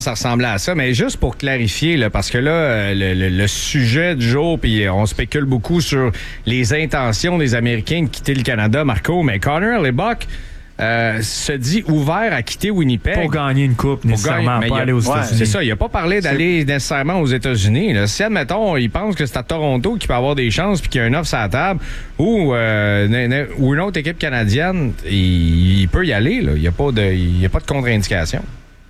ça ressemblait à ça. Mais juste pour clarifier, là, parce que là, le sujet du jour, puis on spécule beaucoup sur les intentions des Américains de quitter le Canada, Marco, mais Connor Hellebuyck se dit ouvert à quitter Winnipeg. Pour gagner une coupe, nécessairement, pas aller aux États-Unis. C'est ça, il n'a pas parlé d'aller nécessairement aux États-Unis. Là. Si, admettons, il pense que c'est à Toronto qu'il peut avoir des chances puis qu'il y a une offre sur la table ou une autre équipe canadienne, il peut y aller. Là. Il n'y a pas de contre-indication.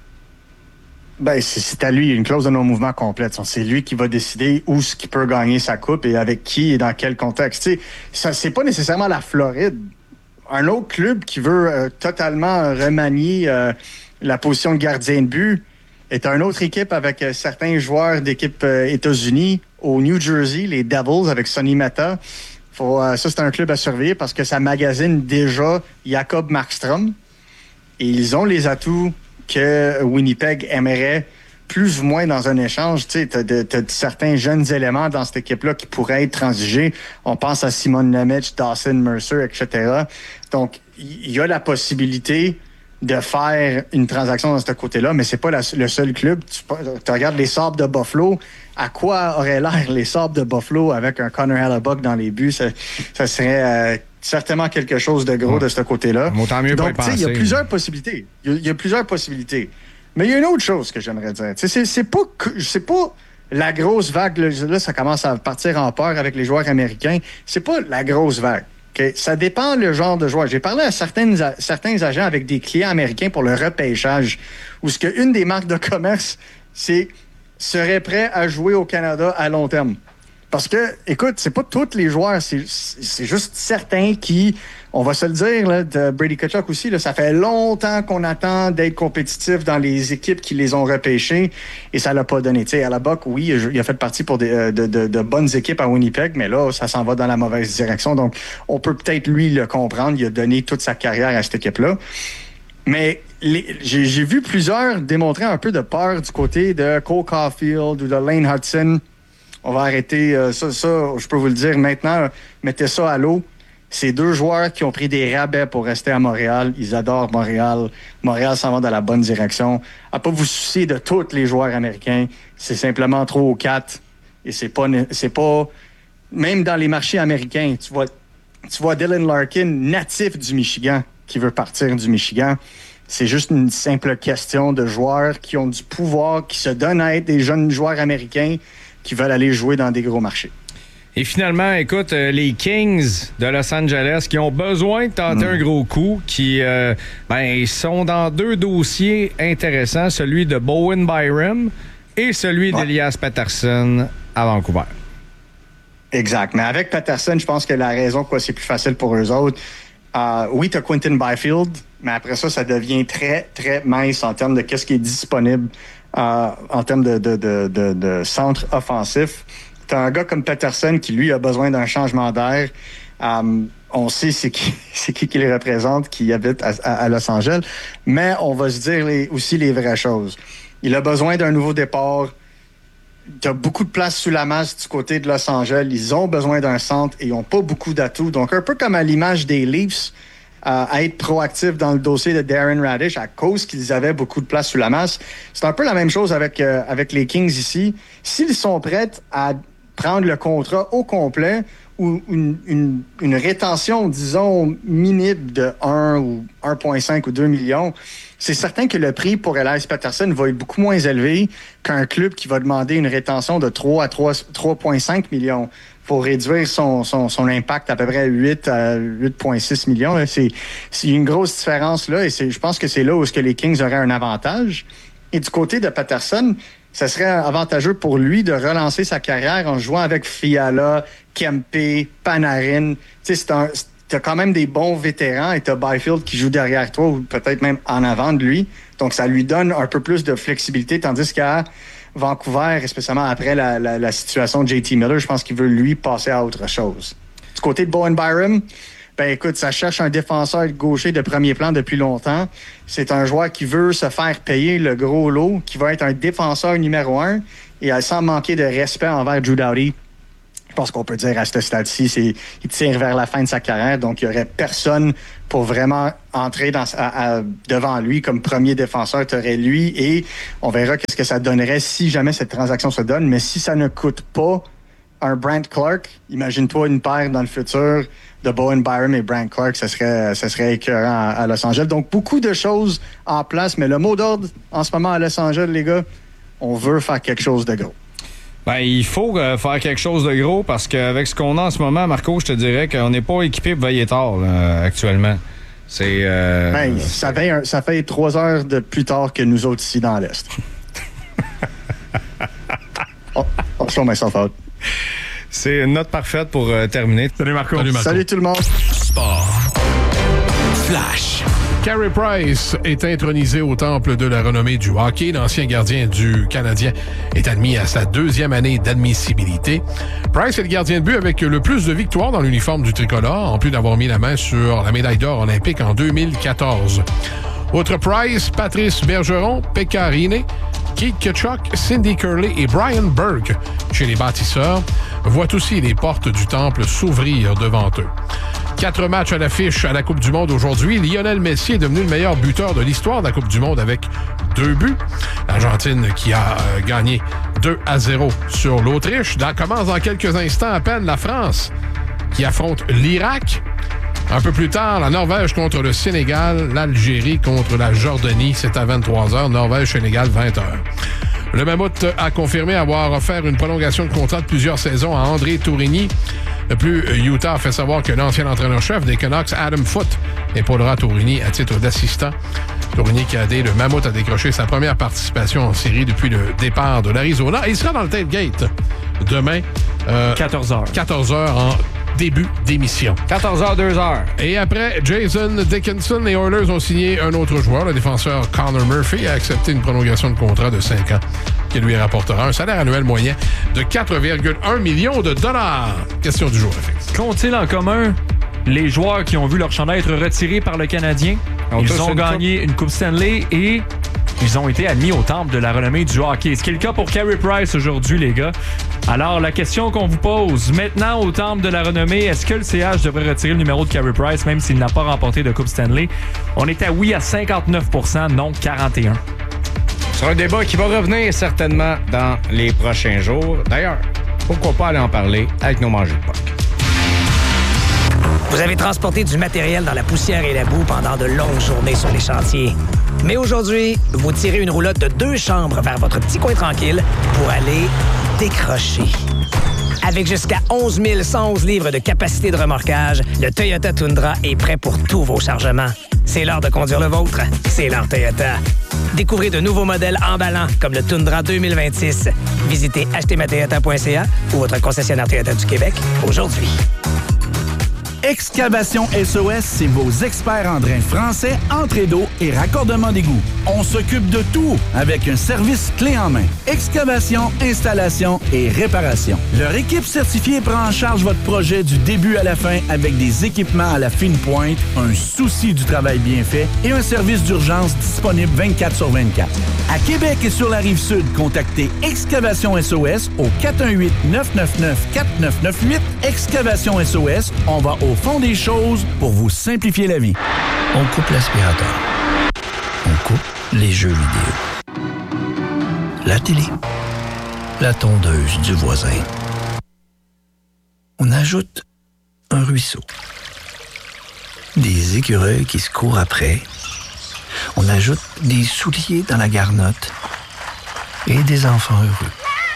Ben, c'est à lui, une clause de non-mouvement complète. C'est lui qui va décider où ce qui peut gagner sa coupe et avec qui et dans quel contexte. Tu sais, ça, c'est pas nécessairement la Floride. Un autre club qui veut totalement remanier la position de gardien de but est une autre équipe avec certains joueurs d'équipe États-Unis au New Jersey, les Devils avec Sonny Mehta. Ça, c'est un club à surveiller parce que ça magasine déjà Jacob Markstrom. Et ils ont les atouts que Winnipeg aimerait plus ou moins dans un échange. Tu sais, t'as certains jeunes éléments dans cette équipe-là qui pourraient être transigés. On pense à Simon Nemec, Dawson Mercer, etc. Donc, il y a la possibilité de faire une transaction dans ce côté-là, mais c'est pas le seul club. Tu regardes les Sabres de Buffalo. À quoi auraient l'air les Sabres de Buffalo avec un Connor Hellebuyck dans les buts? Ça serait certainement quelque chose de gros de ce côté-là. Tant mieux. Donc, tu sais, il y a plusieurs possibilités. Il y a plusieurs possibilités. Mais il y a une autre chose que j'aimerais dire. C'est pas la grosse vague. Là, ça commence à partir en peur avec les joueurs américains. C'est pas la grosse vague. Okay? Ça dépend le genre de joueur. J'ai parlé à certains agents avec des clients américains pour le repêchage, où ce qu'une des marques de commerce, serait prêt à jouer au Canada à long terme. Parce que, écoute, c'est pas tous les joueurs, c'est juste certains qui, on va se le dire, là, de Brady Tkachuk aussi, là, ça fait longtemps qu'on attend d'être compétitif dans les équipes qui les ont repêchés et ça l'a pas donné. Tu sais, Hellebuyck, oui, il a fait partie pour de bonnes équipes à Winnipeg, mais là, ça s'en va dans la mauvaise direction. Donc, on peut peut-être, lui, le comprendre. Il a donné toute sa carrière à cette équipe-là. Mais j'ai vu plusieurs démontrer un peu de peur du côté de Cole Caulfield ou de Lane Hudson. On va arrêter ça, je peux vous le dire maintenant. Mettez ça à l'eau. C'est deux joueurs qui ont pris des rabais pour rester à Montréal. Ils adorent Montréal. Montréal s'en va dans la bonne direction. À pas vous soucier de tous les joueurs américains. C'est simplement 3 ou 4. Et c'est pas... Même dans les marchés américains, tu vois Dylan Larkin, natif du Michigan, qui veut partir du Michigan. C'est juste une simple question de joueurs qui ont du pouvoir, qui se donnent à être des jeunes joueurs américains qui veulent aller jouer dans des gros marchés. Et finalement, écoute, les Kings de Los Angeles qui ont besoin de tenter un gros coup, qui sont dans deux dossiers intéressants, celui de Bowen Byram et celui d'Elias Pettersson à Vancouver. Exact. Mais avec Pettersson, je pense que la raison pourquoi c'est plus facile pour eux autres, oui, tu as Quinton Byfield, mais après ça devient très, très mince en termes de qu'est-ce qui est disponible en termes de centre offensif. Tu as un gars comme Pettersson qui, lui, a besoin d'un changement d'air. On sait c'est qui le représente, qui habite à Los Angeles, mais on va se dire aussi les vraies choses. Il a besoin d'un nouveau départ. Tu as beaucoup de place sous la masse du côté de Los Angeles. Ils ont besoin d'un centre et ils n'ont pas beaucoup d'atouts. Donc, un peu comme à l'image des Leafs, à être proactif dans le dossier de Darren Raddysh à cause qu'ils avaient beaucoup de place sous la masse. C'est un peu la même chose avec les Kings ici. S'ils sont prêts à prendre le contrat au complet ou une rétention, disons, minime de 1 ou 1,5 ou 2 millions, c'est certain que le prix pour Elias Pettersson va être beaucoup moins élevé qu'un club qui va demander une rétention de 3 à 3,5 millions pour réduire son impact à peu près 8 à 8,6 millions. Là. C'est une grosse différence là et je pense que c'est là où est-ce que les Kings auraient un avantage. Et du côté de Pettersson, ça serait avantageux pour lui de relancer sa carrière en jouant avec Fiala, Kempe, Panarin. Tu sais, t'as quand même des bons vétérans et t'as Byfield qui joue derrière toi ou peut-être même en avant de lui. Donc, ça lui donne un peu plus de flexibilité, tandis qu'à Vancouver, spécialement après la situation de JT Miller, je pense qu'il veut, lui, passer à autre chose. Du côté de Bowen Byram, ben écoute, ça cherche un défenseur gaucher de premier plan depuis longtemps. C'est un joueur qui veut se faire payer le gros lot, qui va être un défenseur numéro 1 et sans manquer de respect envers Drew Doughty. pense qu'on peut dire à ce stade-ci, il tire vers la fin de sa carrière, donc il n'y aurait personne pour vraiment entrer devant lui comme premier défenseur. Tu aurais lui et on verra qu'est-ce que ça donnerait si jamais cette transaction se donne. Mais si ça ne coûte pas un Brandt Clarke, imagine-toi une paire dans le futur de Bowen Byram et Brandt Clarke, ce serait écœurant à Los Angeles. Donc, beaucoup de choses en place, mais le mot d'ordre en ce moment à Los Angeles, les gars, on veut faire quelque chose de gros. Ben, il faut faire quelque chose de gros parce qu'avec ce qu'on a en ce moment, Marco, je te dirais qu'on n'est pas équipé pour veiller tard là, actuellement. C'est. Ça fait 3 heures de plus tard que nous autres ici dans l'Est. I'll show myself out. C'est une note parfaite pour terminer. Salut Marco. Salut tout le monde. Sport. Flash. Carey Price est intronisé au temple de la renommée du hockey. L'ancien gardien du Canadien est admis à sa 2e année d'admissibilité. Price est le gardien de but avec le plus de victoires dans l'uniforme du tricolore, en plus d'avoir mis la main sur la médaille d'or olympique en 2014. Outre Price, Patrice Bergeron, Pekka Rinne, Keith Tkachuk, Cindy Curley et Brian Burke, chez les bâtisseurs, voient aussi les portes du temple s'ouvrir devant eux. 4 matchs à l'affiche à la Coupe du Monde aujourd'hui. Lionel Messi est devenu le meilleur buteur de l'histoire de la Coupe du Monde avec 2 buts. L'Argentine qui a gagné 2-0 sur l'Autriche. Commence dans quelques instants à peine la France qui affronte l'Irak. Un peu plus tard, la Norvège contre le Sénégal, l'Algérie contre la Jordanie. C'est à 23h, Norvège-Sénégal, 20h. Le Mammouth a confirmé avoir offert une prolongation de contrat de plusieurs saisons à André Tourigny. De plus, Utah a fait savoir que l'ancien entraîneur-chef des Canucks, Adam Foote, épaulera Tourigny à titre d'assistant. Tourigny qui a aidé le Mammouth à décrocher sa première participation en série depuis le départ de l'Arizona. Et il sera dans le tailgate demain. 14h. 14h en début d'émission. 14h, 2h. Et après, Jason Dickinson, les Oilers ont signé un autre joueur. Le défenseur Connor Murphy a accepté une prolongation de contrat de 5 ans qui lui rapportera un salaire annuel moyen de 4,1 millions de dollars. Question du jour, FX. Qu'ont-ils en commun les joueurs qui ont vu leur chandail être retiré par le Canadien? Ils ont gagné une Coupe Stanley et ils ont été admis au temple de la renommée du hockey. Ce qui est le cas pour Carey Price aujourd'hui, les gars. Alors, la question qu'on vous pose, maintenant au temple de la renommée, est-ce que le CH devrait retirer le numéro de Carey Price, même s'il n'a pas remporté de Coupe Stanley? On est à oui à 59%, non 41%. C'est un débat qui va revenir certainement dans les prochains jours. D'ailleurs, pourquoi pas aller en parler avec nos mangeurs de POC. Vous avez transporté du matériel dans la poussière et la boue pendant de longues journées sur les chantiers. Mais aujourd'hui, vous tirez une roulotte de 2 chambres vers votre petit coin tranquille pour aller décrocher. Avec jusqu'à 11 111 livres de capacité de remorquage, le Toyota Tundra est prêt pour tous vos chargements. C'est l'heure de conduire le vôtre. C'est l'heure Toyota. Découvrez de nouveaux modèles emballants comme le Tundra 2026. Visitez achetezmatoyota.ca ou votre concessionnaire Toyota du Québec aujourd'hui. Excavation SOS, c'est vos experts en drain français, entrée d'eau et raccordement d'égout. On s'occupe de tout avec un service clé en main. Excavation, installation et réparation. Leur équipe certifiée prend en charge votre projet du début à la fin avec des équipements à la fine pointe, un souci du travail bien fait et un service d'urgence disponible 24/24. À Québec et sur la Rive-Sud, contactez Excavation SOS au 418-999-4998. Excavation SOS, on va au fond des choses pour vous simplifier la vie. On coupe l'aspirateur. On coupe les jeux vidéo. La télé. La tondeuse du voisin. On ajoute un ruisseau. Des écureuils qui se courent après. On ajoute des souliers dans la garnotte. Et des enfants heureux.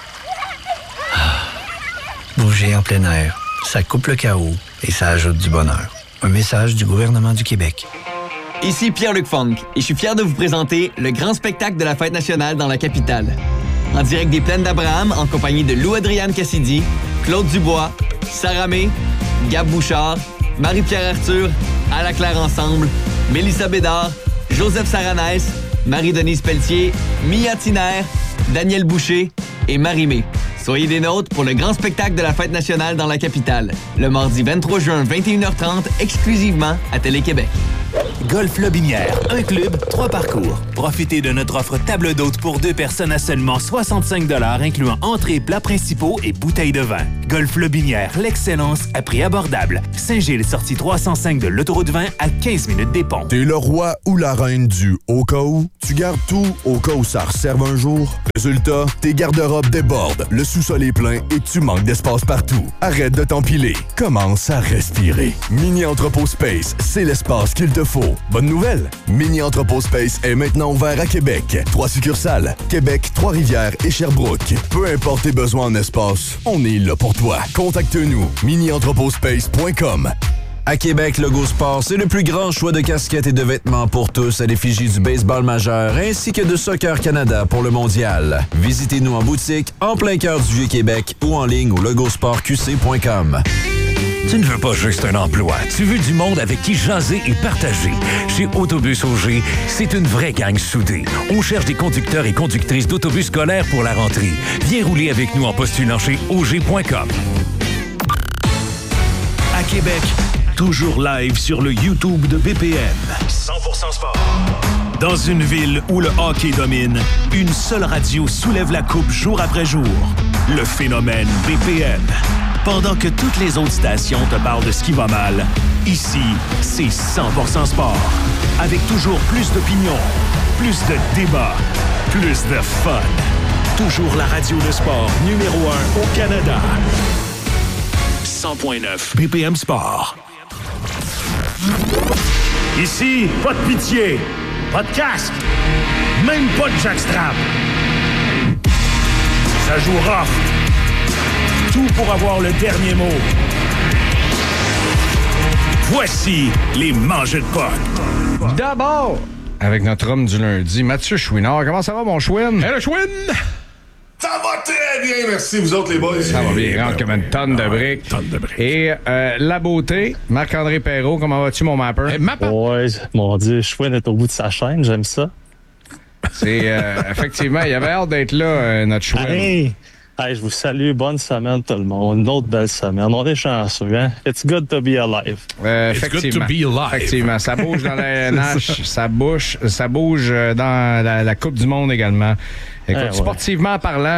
Bouger en plein air. Ça coupe le chaos et ça ajoute du bonheur. Un message du gouvernement du Québec. Ici Pierre-Luc Funk et je suis fier de vous présenter le grand spectacle de la Fête nationale dans la capitale. En direct des Plaines d'Abraham, en compagnie de Lou-Adrienne Cassidy, Claude Dubois, Sarah May, Gab Bouchard, Marie-Pierre Arthur, Ala Claire Ensemble, Mélissa Bédard, Joseph Saranès, Marie-Denise Pelletier, Mia Tiner, Daniel Boucher et Marie-Mé. Soyez des nôtres pour le grand spectacle de la Fête nationale dans la capitale, le mardi 23 juin, 21h30, exclusivement à Télé-Québec. Golf Lobinière, un club, 3 parcours. Profitez de notre offre table d'hôte pour 2 personnes à seulement 65 $, incluant entrées, plats principaux et bouteilles de vin. Golf Lobinière, l'excellence à prix abordable. Saint-Gilles, sortie 305 de l'autoroute 20 à 15 minutes des ponts. T'es le roi ou la reine du au cas où? Tu gardes tout au cas où ça resserve un jour? Résultat, tes garde-robes débordent, le sous-sol est plein et tu manques d'espace partout. Arrête de t'empiler. Commence à respirer. Mini Entrepôt Space, c'est l'espace qu'il te faut. Bonne nouvelle! Mini Entrepôt Space est maintenant ouvert à Québec. 3 succursales, Québec, Trois-Rivières et Sherbrooke. Peu importe tes besoins en espace, on est là pour toi. Contacte-nous, minientrepotspace.com. À Québec, Lego Sport, c'est le plus grand choix de casquettes et de vêtements pour tous à l'effigie du baseball majeur ainsi que de Soccer Canada pour le mondial. Visitez-nous en boutique, en plein cœur du Vieux-Québec ou en ligne au legosportqc.com. Tu ne veux pas juste un emploi, tu veux du monde avec qui jaser et partager. Chez Autobus Auger, c'est une vraie gang soudée. On cherche des conducteurs et conductrices d'autobus scolaires pour la rentrée. Viens rouler avec nous en postulant chez auger.com. À Québec, toujours live sur le YouTube de BPM. 100% sport. Dans une ville où le hockey domine, une seule radio soulève la coupe jour après jour. Le phénomène BPM. Pendant que toutes les autres stations te parlent de ce qui va mal, ici, c'est 100% sport. Avec toujours plus d'opinions, plus de débats, plus de fun. Toujours la radio de sport numéro 1 au Canada. 100.9 BPM Sport. Ici, pas de pitié, pas de casque, même pas de jackstrap. Ça joue rough. Tout pour avoir le dernier mot. Voici les mangeux de potes. D'abord, avec notre homme du lundi, Mathieu Chouinard. Comment ça va, mon Chouin? Hey, le Chouin! Ça va très bien, merci. Vous autres, les boys? Ça va bien, rentre comme une tonne de briques. Et la beauté, Marc-André Perrault, comment vas-tu, mon mapper? Hey, ouais, mon Dieu, Chouin est au bout de sa chaîne, j'aime ça. C'est effectivement, il avait hâte d'être là, notre Chouin. Hey, je vous salue. Bonne semaine, tout le monde. Une autre belle semaine. On est chanceux, hein? It's good to be alive. It's good to be alive. Effectivement. Ça bouge dans la NH, ça bouge dans la Coupe du Monde également. Écoute, sportivement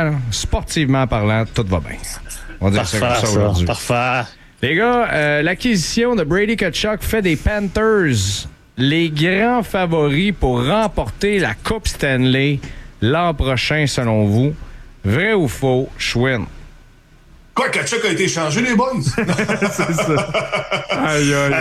parlant, tout va bien. On va dire ça comme ça aujourd'hui. Parfait. Les gars, l'acquisition de Brady Tkachuk fait des Panthers les grands favoris pour remporter la Coupe Stanley l'an prochain, selon vous. Vrai ou faux, Chouin? Quoi, Tkachuk a été changé, les boys? C'est ça. Aïe, aïe.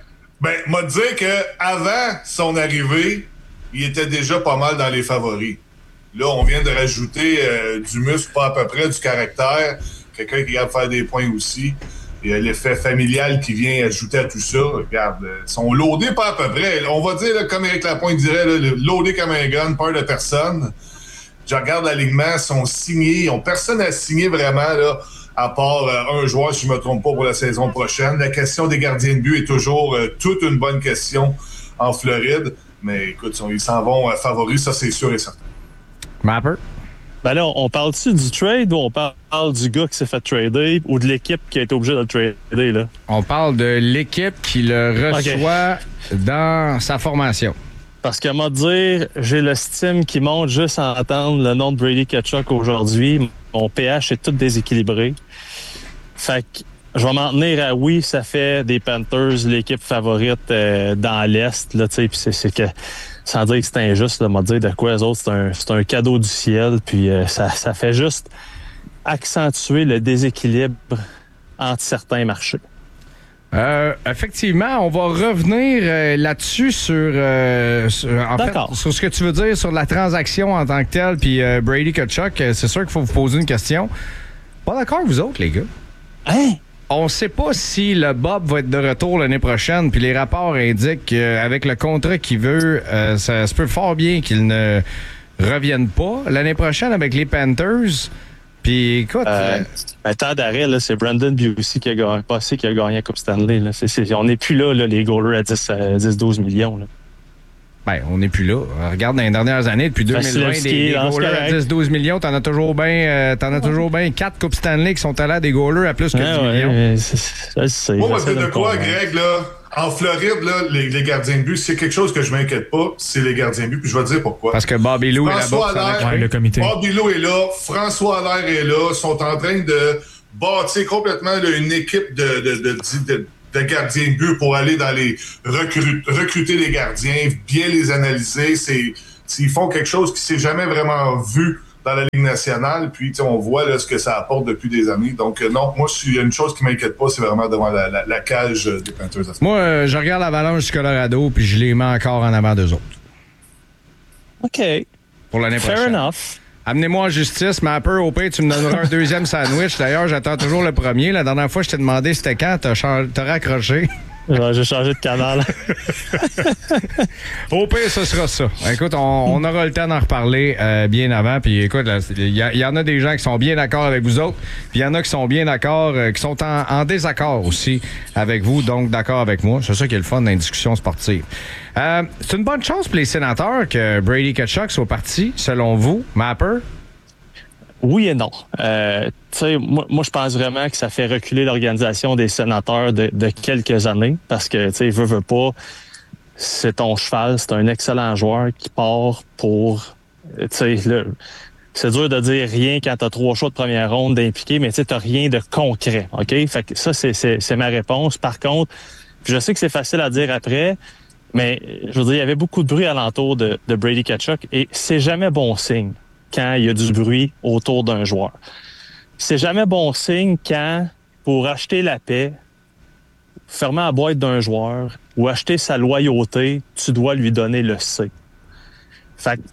M'a dit qu'avant son arrivée, il était déjà pas mal dans les favoris. Là, on vient de rajouter du muscle, pas à peu près, du caractère. Quelqu'un qui va faire des points aussi. Il y a l'effet familial qui vient ajouter à tout ça. Regarde, ils sont loadés pas à peu près. On va dire, là, comme Éric Lapointe dirait, là, loadés comme un gun, peur de personne. Je regarde l'alignement, ils sont signés. Personne n'a signé vraiment, là, à part un joueur, si je ne me trompe pas, pour la saison prochaine. La question des gardiens de but est toujours toute une bonne question en Floride. Mais écoute, ils s'en vont favoris, ça c'est sûr et certain. Mapper? Ben là, on parle-tu du trade ou on parle du gars qui s'est fait trader ou de l'équipe qui a été obligée de le trader, là? On parle de l'équipe qui le reçoit dans sa formation. Parce qu'à m'a dire, j'ai le Steam qui monte juste à entendre le nom de Brady Tkachuk aujourd'hui. Mon pH est tout déséquilibré. Fait que je vais m'en tenir à oui, ça fait des Panthers l'équipe favorite dans l'Est, là, tu sais, puis c'est que, sans dire que c'est injuste, m'a dire de quoi les autres, c'est un cadeau du ciel, puis ça fait juste accentuer le déséquilibre entre certains marchés. Effectivement, on va revenir là-dessus sur ce que tu veux dire sur la transaction en tant que telle, puis Brady Tkachuk. C'est sûr qu'il faut vous poser une question. Pas d'accord avec vous autres, les gars? Hein? On ne sait pas si le Bob va être de retour l'année prochaine, puis les rapports indiquent qu'avec le contrat qu'il veut, ça se peut fort bien qu'il ne revienne pas l'année prochaine avec les Panthers. Puis écoute... temps d'arrêt, là, c'est Brandon Bussi qui a gagné la Coupe Stanley. Là. On n'est plus là, les goalers à 10-12 millions. Là. Ben, on n'est plus là. Regarde, dans les dernières années, depuis 2020, des goalers à 10-12 millions, t'en as toujours bien 4 Coupes Stanley qui sont allés à des goalers à plus que 10 millions. Moi, on va dire de quoi, Greg, là? En Floride, là, les gardiens de but, c'est quelque chose que je m'inquiète pas, c'est les gardiens de but, puis je vais te dire pourquoi. Parce que Bobby Lou est là-bas. Le comité. Bobby Lou est là, François Allaire est là, sont en train de bâtir complètement là, une équipe de gardiens de but pour aller dans les recruter les gardiens, bien les analyser. Ils font quelque chose qui s'est jamais vraiment vu dans la Ligue nationale, puis on voit là, ce que ça apporte depuis des années. Donc non, moi, il y a une chose qui m'inquiète pas, c'est vraiment devant la cage des Panthers. Moi, je regarde l'Avalanche du Colorado, puis je les mets encore en avant d'eux autres. OK. Pour l'année prochaine. Fair enough. Amenez-moi en justice, Mapper, au pire, tu me donneras un deuxième sandwich. D'ailleurs, j'attends toujours le premier. La dernière fois, je t'ai demandé c'était quand, t'as raccroché. Ouais, j'ai changé de canal. Au pire, ce sera ça. Écoute, on aura le temps d'en reparler bien avant. Puis écoute, il y en a des gens qui sont bien d'accord avec vous autres. Puis il y en a qui sont bien d'accord, qui sont en désaccord aussi avec vous, donc d'accord avec moi. C'est ça qui est le fun dans les discussions sportives. C'est une bonne chance pour les Sénateurs que Brady Tkachuk soit parti, selon vous, Mapper? Oui et non. Moi, je pense vraiment que ça fait reculer l'organisation des Sénateurs de quelques années parce que, tu sais, veut pas, c'est ton cheval, c'est un excellent joueur qui part pour, tu sais, c'est dur de dire rien quand t'as 3 choix de première ronde d'impliquer, mais tu sais, t'as rien de concret, OK? Fait que ça, c'est ma réponse. Par contre, je sais que c'est facile à dire après, mais je veux dire, il y avait beaucoup de bruit alentour de Brady Tkachuk et c'est jamais bon signe quand il y a du bruit autour d'un joueur. C'est jamais bon signe quand, pour acheter la paix, fermer la boîte d'un joueur ou acheter sa loyauté, tu dois lui donner le C. Fait que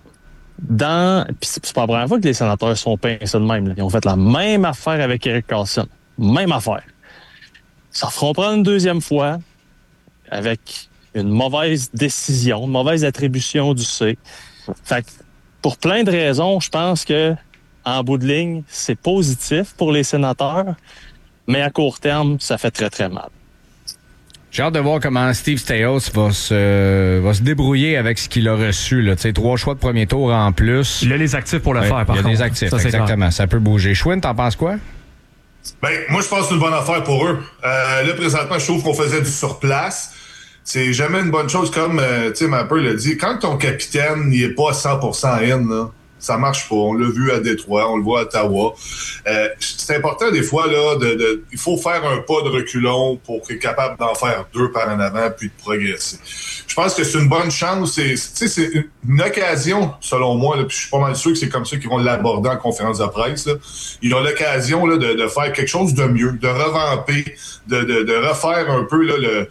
puis c'est pas la première fois que les Sénateurs sont pincés de même. Là. Ils ont fait la même affaire avec Erik Karlsson. Même affaire. Ils s'en feront prendre une deuxième fois avec une mauvaise décision, une mauvaise attribution du C. Fait que pour plein de raisons, je pense que en bout de ligne, c'est positif pour les Sénateurs, mais à court terme, ça fait très, très mal. J'ai hâte de voir comment Steve Staios va se débrouiller avec ce qu'il a reçu. Là. 3 choix de premier tour en plus. Il a les actifs pour le faire, par contre. Il y a des actifs, ça, exactement. Clair. Ça peut bouger. Schwinn, t'en penses quoi? Ben, moi, je pense que c'est une bonne affaire pour eux. Là, présentement, je trouve qu'on faisait du surplace. C'est jamais une bonne chose, comme Mapper l'a dit. Quand ton capitaine n'est pas 100% in, là, ça marche pas. On l'a vu à Détroit, on le voit à Ottawa. C'est important des fois, là, il faut faire un pas de reculon pour être capable d'en faire 2 par en avant puis de progresser. Je pense que c'est une bonne chance. C'est une occasion, selon moi, là, puis je suis pas mal sûr que c'est comme ça qu'ils vont l'aborder en conférence de presse. Là. Ils ont l'occasion là, de faire quelque chose de mieux, de revamper, de refaire un peu là,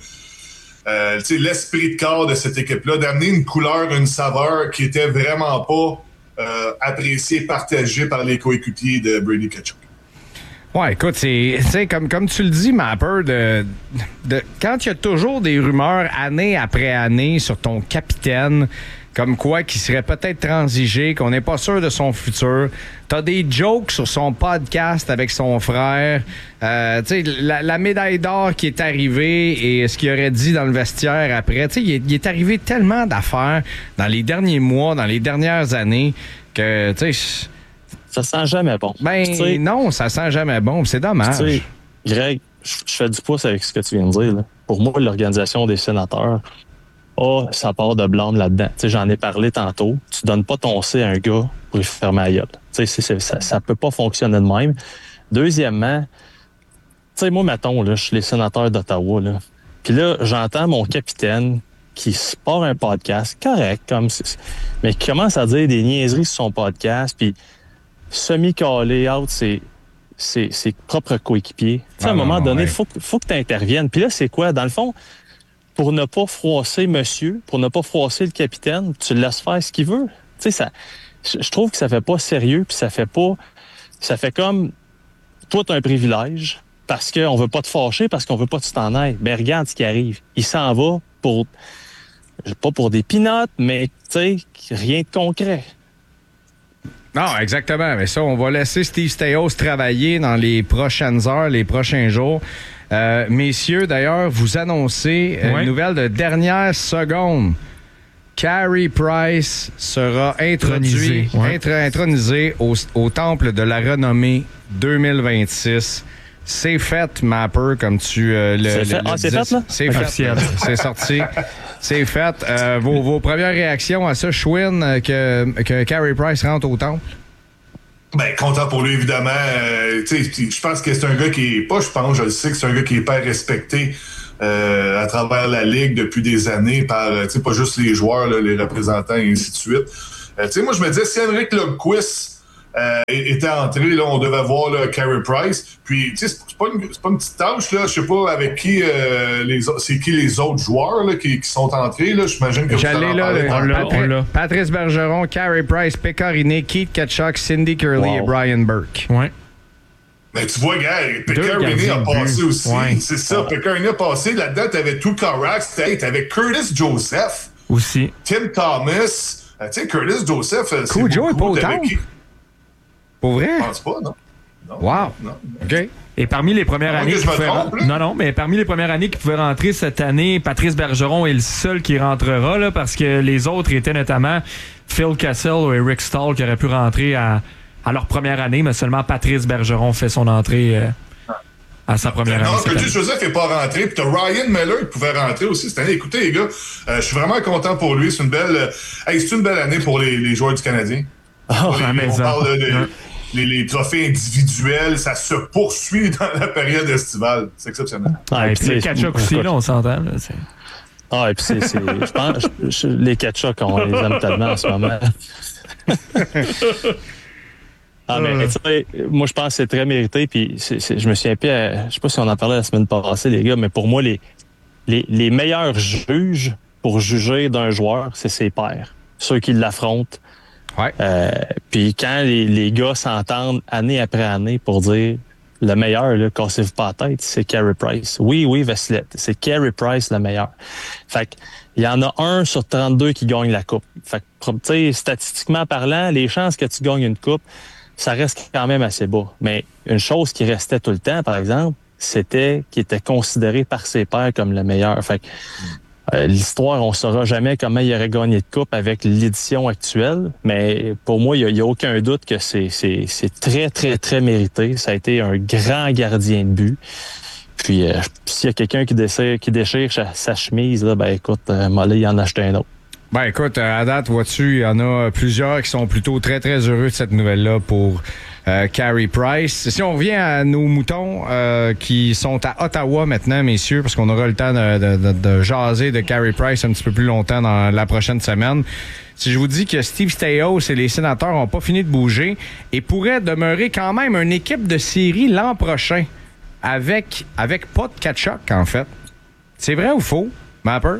l'esprit de corps de cette équipe-là, d'amener une couleur, une saveur qui était vraiment pas appréciée, partagée par les coéquipiers de Brady Tkachuk. Ouais, écoute, c'est comme tu le dis, Mapper, quand il y a toujours des rumeurs année après année sur ton capitaine, comme quoi qu'il serait peut-être transigé, qu'on n'est pas sûr de son futur. T'as des jokes sur son podcast avec son frère. Tu sais, la médaille d'or qui est arrivée et ce qu'il aurait dit dans le vestiaire après. Tu sais, il est arrivé tellement d'affaires dans les derniers mois, dans les dernières années que, tu sais... Ça sent jamais bon. Ben non, ça sent jamais bon. C'est dommage. Tu sais, Greg, je fais du pouce avec ce que tu viens de dire. Là. Pour moi, l'organisation des Sénateurs... ça part de blâme là-dedans. Tu sais, j'en ai parlé tantôt. Tu donnes pas ton C à un gars pour lui fermer la gueule. Tu sais, ça peut pas fonctionner de même. Deuxièmement, tu sais, moi, mettons, là, je suis les Sénateurs d'Ottawa, là. Puis là, j'entends mon capitaine qui se part un podcast, correct, mais qui commence à dire des niaiseries sur son podcast, puis semi-calé out ses propres coéquipiers. Tu sais, à un moment donné, il faut que tu interviennes. Puis là, c'est quoi? Dans le fond, pour ne pas froisser monsieur, pour ne pas froisser le capitaine, tu le laisses faire ce qu'il veut. Tu sais, je trouve que ça fait pas sérieux, puis ça fait comme, toi, t'as un privilège, parce qu'on veut pas te fâcher, parce qu'on veut pas que tu t'en ailles. Ben, regarde ce qui arrive. Il s'en va pas pour des pinottes, mais, tu sais, rien de concret. Non, exactement. Mais ça, on va laisser Steve Staios travailler dans les prochaines heures, les prochains jours. Messieurs, d'ailleurs, vous annoncez une nouvelle de dernière seconde. Carey Price sera intronisé au Temple de la Renommée 2026. c'est fait, Mapper, comme tu c'est fait, là? C'est fait. C'est sorti. C'est fait. Vos premières réactions à ça, Schwinn, que Carey Price rentre au temple? Ben, content pour lui, évidemment. Je pense que c'est un gars qui est pas, je le sais que c'est un gars qui est pas respecté à travers la Ligue depuis des années par, pas juste les joueurs, là, les représentants et ainsi de suite. Moi, je me disais, si Henrik Lundqvist était entré, là, on devait voir là, Carey Price. Puis, c'est pas une petite tâche, là. Je sais pas avec qui c'est qui les autres joueurs là, qui sont entrés. Là. J'imagine que j'allais là. Patrice Bergeron, Carey Price, Pekka Rinne, Keith Tkachuk, Cindy Curley et Brian Burke. Ouais. Mais tu vois, gars, Pekka Rinne a passé aussi. Ouais. C'est ça, Pekka Rinne a passé. Là-dedans, t'avais tout Carax, t'avais Curtis Joseph. Aussi. Tim Thomas. Tu sais, Curtis Joseph, c'est Joe est pas autant. Pour vrai? Je pense pas, non. Wow. Non. OK. Et parmi les premières années qui pouvaient mais parmi les premières années qui pouvaient rentrer cette année, Patrice Bergeron est le seul qui rentrera là, parce que les autres étaient notamment Phil Kessel ou Eric Stahl qui auraient pu rentrer à leur première année, mais seulement Patrice Bergeron fait son entrée à sa première année. Non, Curtis Joseph n'est pas rentré. Puis t'as Ryan Miller qui pouvait rentrer aussi cette année. Écoutez, les gars, je suis vraiment content pour lui. C'est une belle année pour les joueurs du Canadien. On parle les trophées individuels, ça se poursuit dans la période estivale. C'est exceptionnel. Et puis les Tkachuk aussi, là, on s'entend. Là, et puis je pense les Tkachuk, on les aime tellement en ce moment. Mais moi, je pense que c'est très mérité. Puis je me souviens plus, je sais pas si on en parlait la semaine passée, les gars, mais pour moi, les meilleurs juges pour juger d'un joueur, c'est ses pairs. Ceux qui l'affrontent. Ouais. Puis quand les gars s'entendent année après année pour dire le meilleur, là, cassez-vous pas la tête, c'est Carey Price. Oui, Vassilette, c'est Carey Price le meilleur. Fait que il y en a 1 sur 32 qui gagne la coupe. Fait que, tu sais, statistiquement parlant, les chances que tu gagnes une coupe, ça reste quand même assez bas. Mais une chose qui restait tout le temps, par exemple, c'était qu'il était considéré par ses pairs comme le meilleur. Fait que l'histoire, on ne saura jamais comment il aurait gagné de coupe avec l'édition actuelle, mais pour moi, il n'y a aucun doute que c'est très, très, très mérité. Ça a été un grand gardien de but. Puis, s'il y a quelqu'un qui déchire sa chemise, là, ben écoute, Mollet, il en a acheté un autre. Ben écoute, à date, vois-tu, il y en a plusieurs qui sont plutôt très, très heureux de cette nouvelle-là pour Carey Price. Si on revient à nos moutons qui sont à Ottawa maintenant, messieurs, parce qu'on aura le temps de jaser de Carey Price un petit peu plus longtemps dans la prochaine semaine. Si je vous dis que Steve Staios et les Sénateurs n'ont pas fini de bouger et pourraient demeurer quand même une équipe de série l'an prochain avec pas de Tkachuk, en fait. C'est vrai ou faux, Mapper?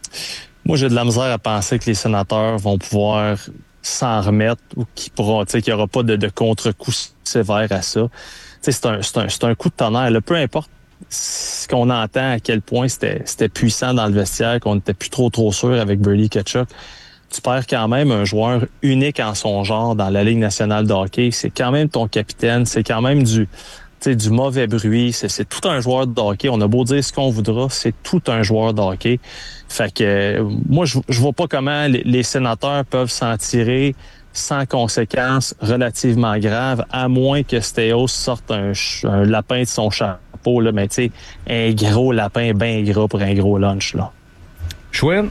Moi, j'ai de la misère à penser que les Sénateurs vont pouvoir s'en remettre ou qu'il n'y aura pas de contre-coup sévère à ça. C'est un coup de tonnerre. Là. Peu importe ce qu'on entend, à quel point c'était puissant dans le vestiaire, qu'on n'était plus trop sûr avec Brady Tkachuk, tu perds quand même un joueur unique en son genre dans la Ligue nationale de hockey. C'est quand même ton capitaine. C'est quand même du mauvais bruit. C'est tout un joueur de hockey. On a beau dire ce qu'on voudra, c'est tout un joueur de hockey. Fait que moi, je vois pas comment les Sénateurs peuvent s'en tirer sans conséquences relativement graves, à moins que Staios sorte un lapin de son chapeau, là, mais tu sais, un gros lapin bien gras pour un gros lunch, là. Schwinn?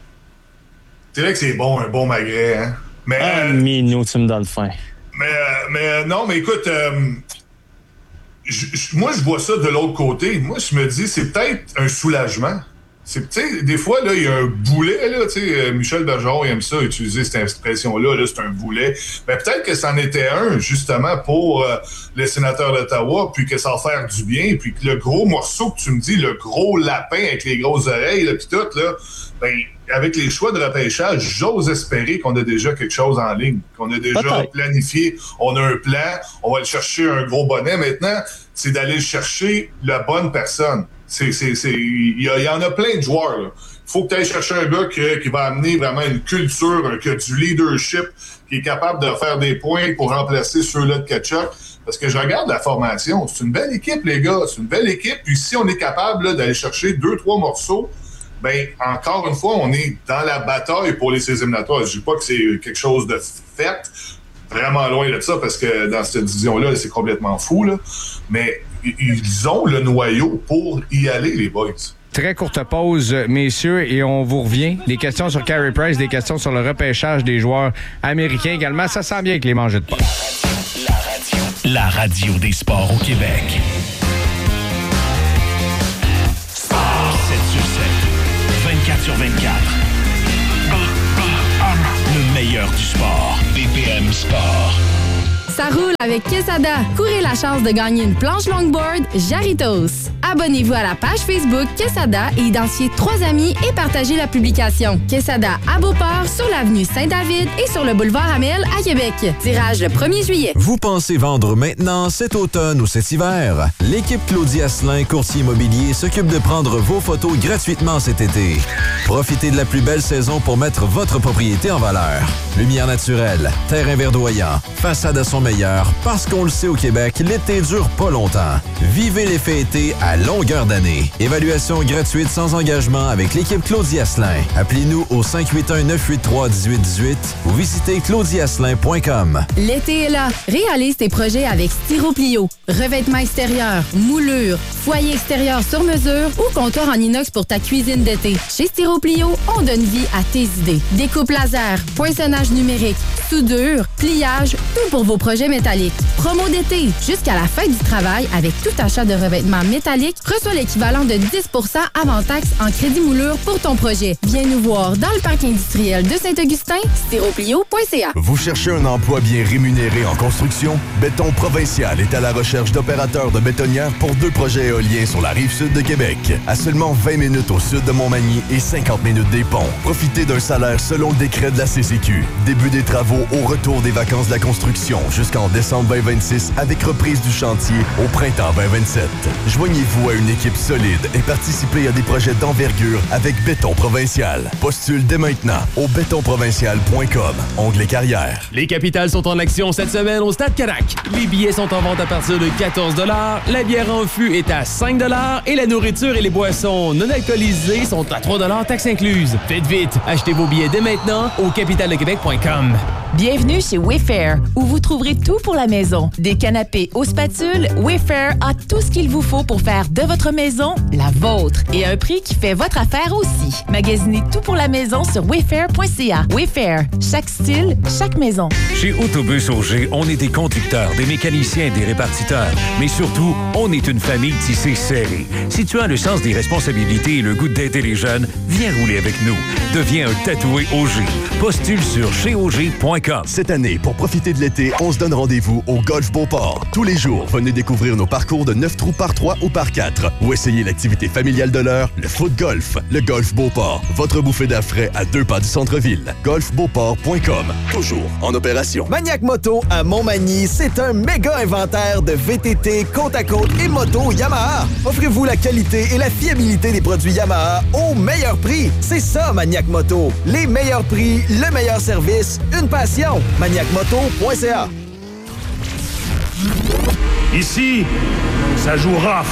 C'est vrai que c'est bon, un bon magret, hein? Mais, minou, tu me donnes faim. Mais non, mais écoute, moi, je vois ça de l'autre côté. Moi, je me dis, c'est peut-être un soulagement. Des fois, là, il y a un boulet, là, Michel Bergeron, il aime ça, utiliser cette expression-là, là, c'est un boulet. Mais peut-être que c'en était un, justement, pour les Sénateurs d'Ottawa, puis que ça va faire du bien, puis que le gros morceau que tu me dis, le gros lapin avec les grosses oreilles, là, puis tout, là, ben, avec les choix de repêchage, j'ose espérer qu'on a déjà quelque chose en ligne, qu'on a déjà planifié, on a un plan, on va aller chercher un gros bonnet. Maintenant, c'est d'aller chercher la bonne personne. Il y en a plein de joueurs. Il faut que tu ailles chercher un gars qui va amener vraiment une culture, qui a du leadership, qui est capable de faire des points pour remplacer ceux-là de Tkachuk. Parce que je regarde la formation. C'est une belle équipe, les gars. C'est une belle équipe. Puis si on est capable là, d'aller chercher 2-3 morceaux, ben encore une fois, on est dans la bataille pour les 16e éliminatoires. Je dis pas que c'est quelque chose de fait. Vraiment loin de ça, parce que dans cette division-là, c'est complètement fou. Là. Mais ils ont le noyau pour y aller, les boys. Très courte pause, messieurs, et on vous revient. Des questions sur Carey Price, des questions sur le repêchage des joueurs américains également. Ça sent bien avec les manchettes de pas. La radio des sports au Québec. 7 sur 7, 24 sur 24. Le meilleur du sport. BPM Sport. Ça roule avec Quesada. Courez la chance de gagner une planche longboard Jarritos. Abonnez-vous à la page Facebook Quesada et identifiez 3 amis et partagez la publication. Quesada à Beauport, sur l'avenue Saint-David et sur le boulevard Amel à Québec. Tirage le 1er juillet. Vous pensez vendre maintenant, cet automne ou cet hiver? L'équipe Claudie Asselin, courtier immobilier, s'occupe de prendre vos photos gratuitement cet été. Profitez de la plus belle saison pour mettre votre propriété en valeur. Lumière naturelle, terrain verdoyant, façade à son meilleur, parce qu'on le sait au Québec, l'été dure pas longtemps. Vivez l'effet été à longueur d'année. Évaluation gratuite sans engagement avec l'équipe Claudie Asselin. Appelez-nous au 581-983-1818 ou visitez claudieasselin.com. L'été est là. Réalise tes projets avec Styroplio. Revêtement extérieur, moulure, foyer extérieur sur mesure ou comptoir en inox pour ta cuisine d'été. Chez Styroplio, on donne vie à tes idées. Découpe laser, poinçonnage numérique, soudure, pliage, tout pour vos projets métalliques. Promo d'été. Jusqu'à la fin du travail, avec tout achat de revêtement métallique, reçois l'équivalent de 10 % avant taxe en crédit moulure pour ton projet. Viens nous voir dans le parc industriel de Saint-Augustin, styroplio.ca. Vous cherchez un emploi bien rémunéré en construction? Béton Provincial est à la recherche d'opérateurs de bétonnières pour 2 projets éoliens sur la rive sud de Québec. À seulement 20 minutes au sud de Montmagny et 50 minutes des ponts. Profitez d'un salaire selon le décret de la CCQ. Début des travaux au retour des vacances de la construction jusqu'en décembre 2026 avec reprise du chantier au printemps 2027. Joignez-vous à une équipe solide et participez à des projets d'envergure avec Béton Provincial. Postule dès maintenant au bétonprovincial.com, onglet carrière. Les capitales sont en action cette semaine au Stade Carac. Les billets sont en vente à partir de 14 $, la bière en fût est à 5 $ et la nourriture et les boissons non alcoolisées sont à 3 $, taxes incluses. Faites vite, achetez vos billets dès maintenant au capitaledequebec.com. Bienvenue chez Wayfair, où vous trouverez tout pour la maison. Des canapés aux spatules, Wayfair a tout ce qu'il vous faut pour faire de votre maison la vôtre. Et à un prix qui fait votre affaire aussi. Magasinez tout pour la maison sur wayfair.ca. Wayfair, chaque style, chaque maison. Chez Autobus Auger, on est des conducteurs, des mécaniciens, des répartiteurs. Mais surtout, on est une famille tissée serrée. Si tu as le sens des responsabilités et le goût d'aider les jeunes, viens rouler avec nous. Deviens un tatoué Auger. Postule sur cheauger.com. Cette année, pour profiter de l'été, on se donne rendez-vous au Golf Beauport. Tous les jours, venez découvrir nos parcours de 9 trous par 3 ou par 4 ou essayez l'activité familiale de l'heure, le foot golf. Le Golf Beauport, votre bouffée d'air frais à 2 pas du centre-ville. golfbeauport.com, toujours en opération. Maniac Moto à Montmagny, c'est un méga inventaire de VTT, côte à côte et moto Yamaha. Offrez-vous la qualité et la fiabilité des produits Yamaha au meilleur prix. C'est ça, Maniac Moto. Les meilleurs prix, le meilleur service, une passion. Maniacmoto.ca. Ici, ça joue rough.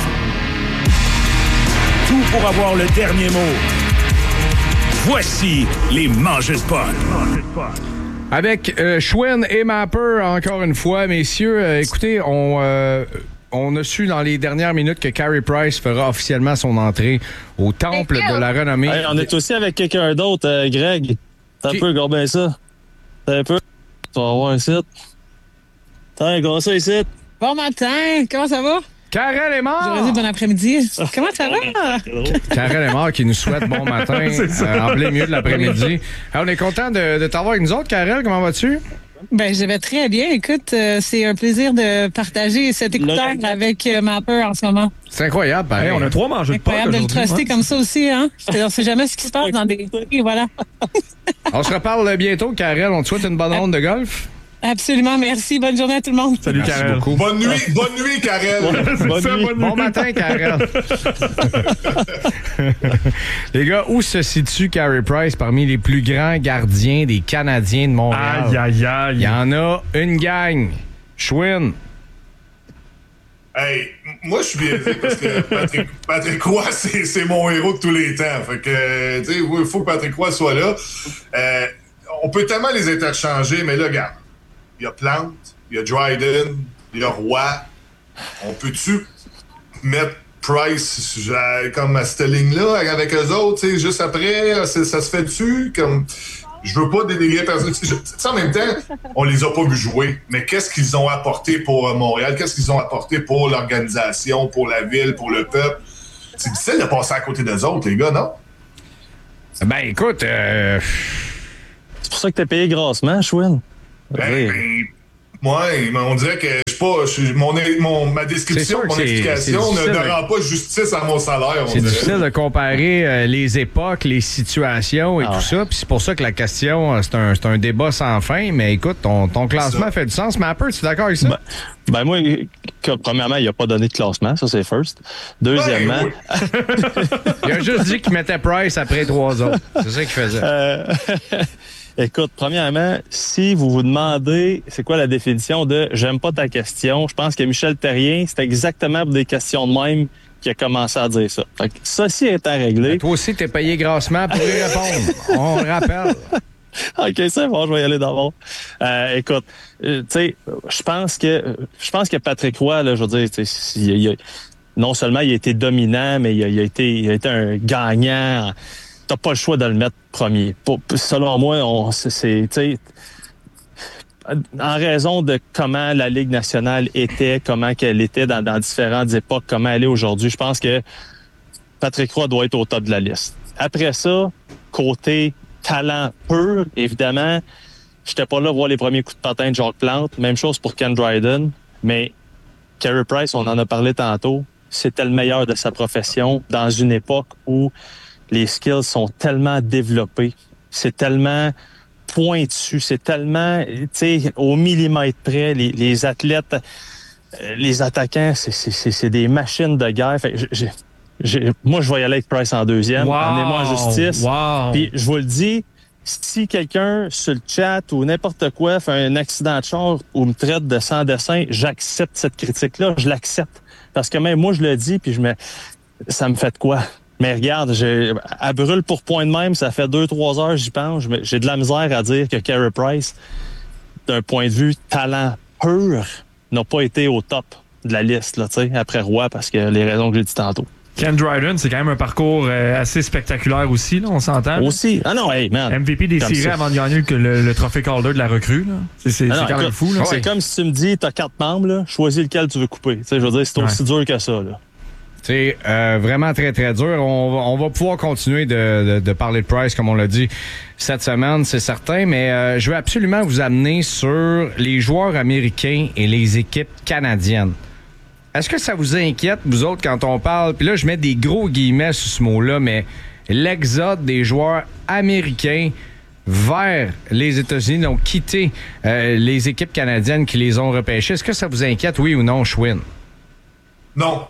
Tout pour avoir le dernier mot. Voici les mangeurs de pot. Avec Schwinn et Mapper, encore une fois, messieurs, écoutez, on a su dans les dernières minutes que Carey Price fera officiellement son entrée au Temple de la Renommée. Hey, on est aussi avec quelqu'un d'autre, Greg. T'as un peu, regarde bien ça. T'as un peu. Tu vas voir un site. T'as regarde ça ici. Bon matin, comment ça va? Karel est mort! J'aurais dit bon après-midi. Comment ça va? Karel est mort qui nous souhaite bon matin en plein milieu de l'après-midi. On est content de t'avoir avec nous autres, Karel. Comment vas-tu? Ben, je vais très bien. Écoute, c'est un plaisir de partager cet écouteur avec Mapper en ce moment. C'est incroyable, pareil. On a 3 mangeurs de pot. Incroyable de le truster comme ça aussi, hein? On sait jamais ce qui se passe dans des... Voilà. On se reparle bientôt, Karel. On te souhaite une bonne ronde de golf. Absolument, merci. Bonne journée à tout le monde. Salut, Karel. Bonne nuit, Karel. Bon matin, Karel. Les gars, où se situe Carey Price parmi les plus grands gardiens des Canadiens de Montréal? Aïe, aïe, aïe. Il y en a une gang. Schwinn. Hey, moi, je suis biaisé parce que Patrick Roy, c'est mon héros de tous les temps. Fait que, tu sais, il faut que Patrick Roy soit là. On peut tellement les interchanger, mais là, regarde. Il y a Plante, il y a Dryden, il y a Roy. On peut-tu mettre Price comme à cette ligne-là avec eux autres, tu sais, juste après, ça se fait dessus, comme... Je veux pas dénigrer personne. En même temps, on les a pas vus jouer, mais qu'est-ce qu'ils ont apporté pour Montréal? Qu'est-ce qu'ils ont apporté pour l'organisation, pour la ville, pour le peuple? C'est difficile de passer à côté d'eux autres, les gars, non? Ben, écoute... C'est pour ça que t'es payé grassement, Chouin. Ouais, mais on dirait que ma description, mon explication ne rend pas justice à mon salaire. C'est difficile de comparer les époques, les situations et tout ça. Puis c'est pour ça que la question, c'est un débat sans fin. Mais écoute, ton classement fait du sens. Mais un peu, tu es d'accord avec ça? Ben moi, premièrement, il n'a pas donné de classement. Ça, c'est first. Deuxièmement... Il a juste dit qu'il mettait Price après 3 autres. C'est ça qu'il faisait. Écoute, premièrement, si vous vous demandez c'est quoi la définition de « j'aime pas ta question », je pense que Michel Therrien, c'est exactement pour des questions de même qu'il a commencé à dire ça. Fait que ceci étant réglé... Ben, toi aussi, t'es payé grassement pour y répondre. On le rappelle. OK, c'est bon, je vais y aller d'abord. Écoute, tu sais, je pense que Patrick Roy, là, je veux dire, non seulement il a été dominant, mais il a été un gagnant. T'as pas le choix de le mettre premier. Selon moi, c'est en raison de comment la Ligue nationale était, comment qu'elle était dans différentes époques, comment elle est aujourd'hui, je pense que Patrick Roy doit être au top de la liste. Après ça, côté talent pur, évidemment, j'étais pas là voir les premiers coups de patin de Jacques Plante. Même chose pour Ken Dryden. Mais Carey Price, on en a parlé tantôt, c'était le meilleur de sa profession dans une époque où les skills sont tellement développés, c'est tellement pointu, c'est tellement, tu sais, au millimètre près, les athlètes, les attaquants, c'est des machines de guerre. Fait que moi, je vais y aller avec Price en deuxième. Wow. Amenez-moi en justice. Wow. Puis je vous le dis, si quelqu'un sur le chat ou n'importe quoi fait un accident de char ou me traite de sans dessin, j'accepte cette critique-là, je l'accepte. Parce que même moi, je le dis, puis ça me fait de quoi? Mais regarde, à brûle pour point de même, ça fait 2-3 heures, j'y pense. J'ai de la misère à dire que Carey Price, d'un point de vue talent pur, n'a pas été au top de la liste, là, après Roy, parce que les raisons que j'ai dit tantôt. Ken Dryden, c'est quand même un parcours assez spectaculaire aussi, là, on s'entend. Aussi. Ah non, hey, man. MVP des séries avant de gagner le trophée Calder de la recrue. Là. C'est quand même fou. Là. C'est comme si tu me dis, t'as 4 membres, là, choisis lequel tu veux couper. Je veux dire, c'est aussi dur que ça. Là. C'est vraiment très, très dur. On va pouvoir continuer de parler de Price, comme on l'a dit cette semaine, c'est certain, mais je veux absolument vous amener sur les joueurs américains et les équipes canadiennes. Est-ce que ça vous inquiète, vous autres, quand on parle, puis là, je mets des gros guillemets sur ce mot-là, mais l'exode des joueurs américains vers les États-Unis, donc quitter les équipes canadiennes qui les ont repêchés. Est-ce que ça vous inquiète, oui ou non, Chouin? Non.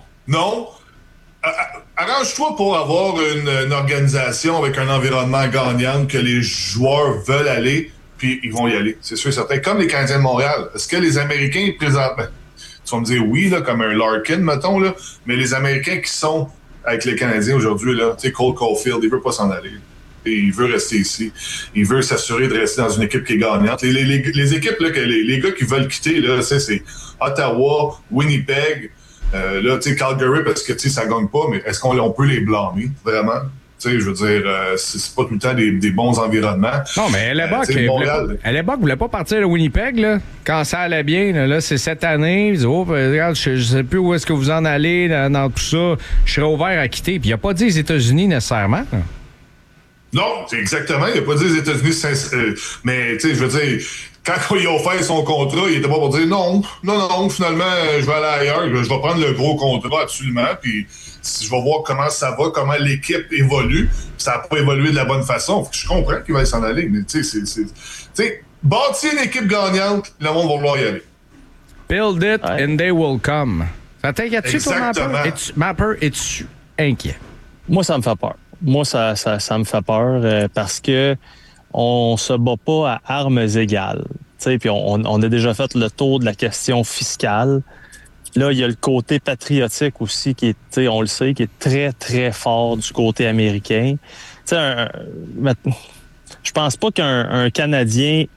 Arrange-toi pour avoir une organisation avec un environnement gagnant que les joueurs veulent aller, puis ils vont y aller. C'est sûr et certain. Comme les Canadiens de Montréal. Est-ce que les Américains présentent... Tu vas me dire oui, là, comme un Larkin, mettons, là, mais les Américains qui sont avec les Canadiens aujourd'hui, là, tu sais, Cole Caulfield, il veut pas s'en aller. Et il veut rester ici. Il veut s'assurer de rester dans une équipe qui est gagnante. Les équipes, là, que les gars qui veulent quitter, là, c'est Ottawa, Winnipeg, là, tu sais, Calgary, parce que, tu sais, ça gagne pas, mais est-ce qu'on peut les blâmer, vraiment? Tu sais, je veux dire, c'est pas tout le temps des bons environnements. Non, mais Hellebuck voulait pas partir de Winnipeg, là. Quand ça allait bien, là, c'est cette année. Il dit, regarde, je sais plus où est-ce que vous en allez dans tout ça. Je serais ouvert à quitter. Puis il a pas dit les États-Unis nécessairement. Là. Non, c'est exactement. Il a pas dit les États-Unis, mais, tu sais, je veux dire, quand il a offert son contrat, il était pas pour dire non, finalement, je vais aller ailleurs. Je vais prendre le gros contrat, absolument. Puis, je vais voir comment ça va, comment l'équipe évolue. Ça n'a pas évolué de la bonne façon. Je comprends qu'il va s'en aller, mais tu sais, bâtir une équipe gagnante, le monde va vouloir y aller. Build it and they will come. Ça t'inquiète-tu, toi, Mapper? Es-tu inquiet? Moi, ça me fait peur. Moi, ça me fait peur parce que on se bat pas à armes égales. Puis on a déjà fait le tour de la question fiscale. Là, il y a le côté patriotique aussi qui est, on le sait, qui est très, très fort du côté américain. Je pense pas qu'un Canadien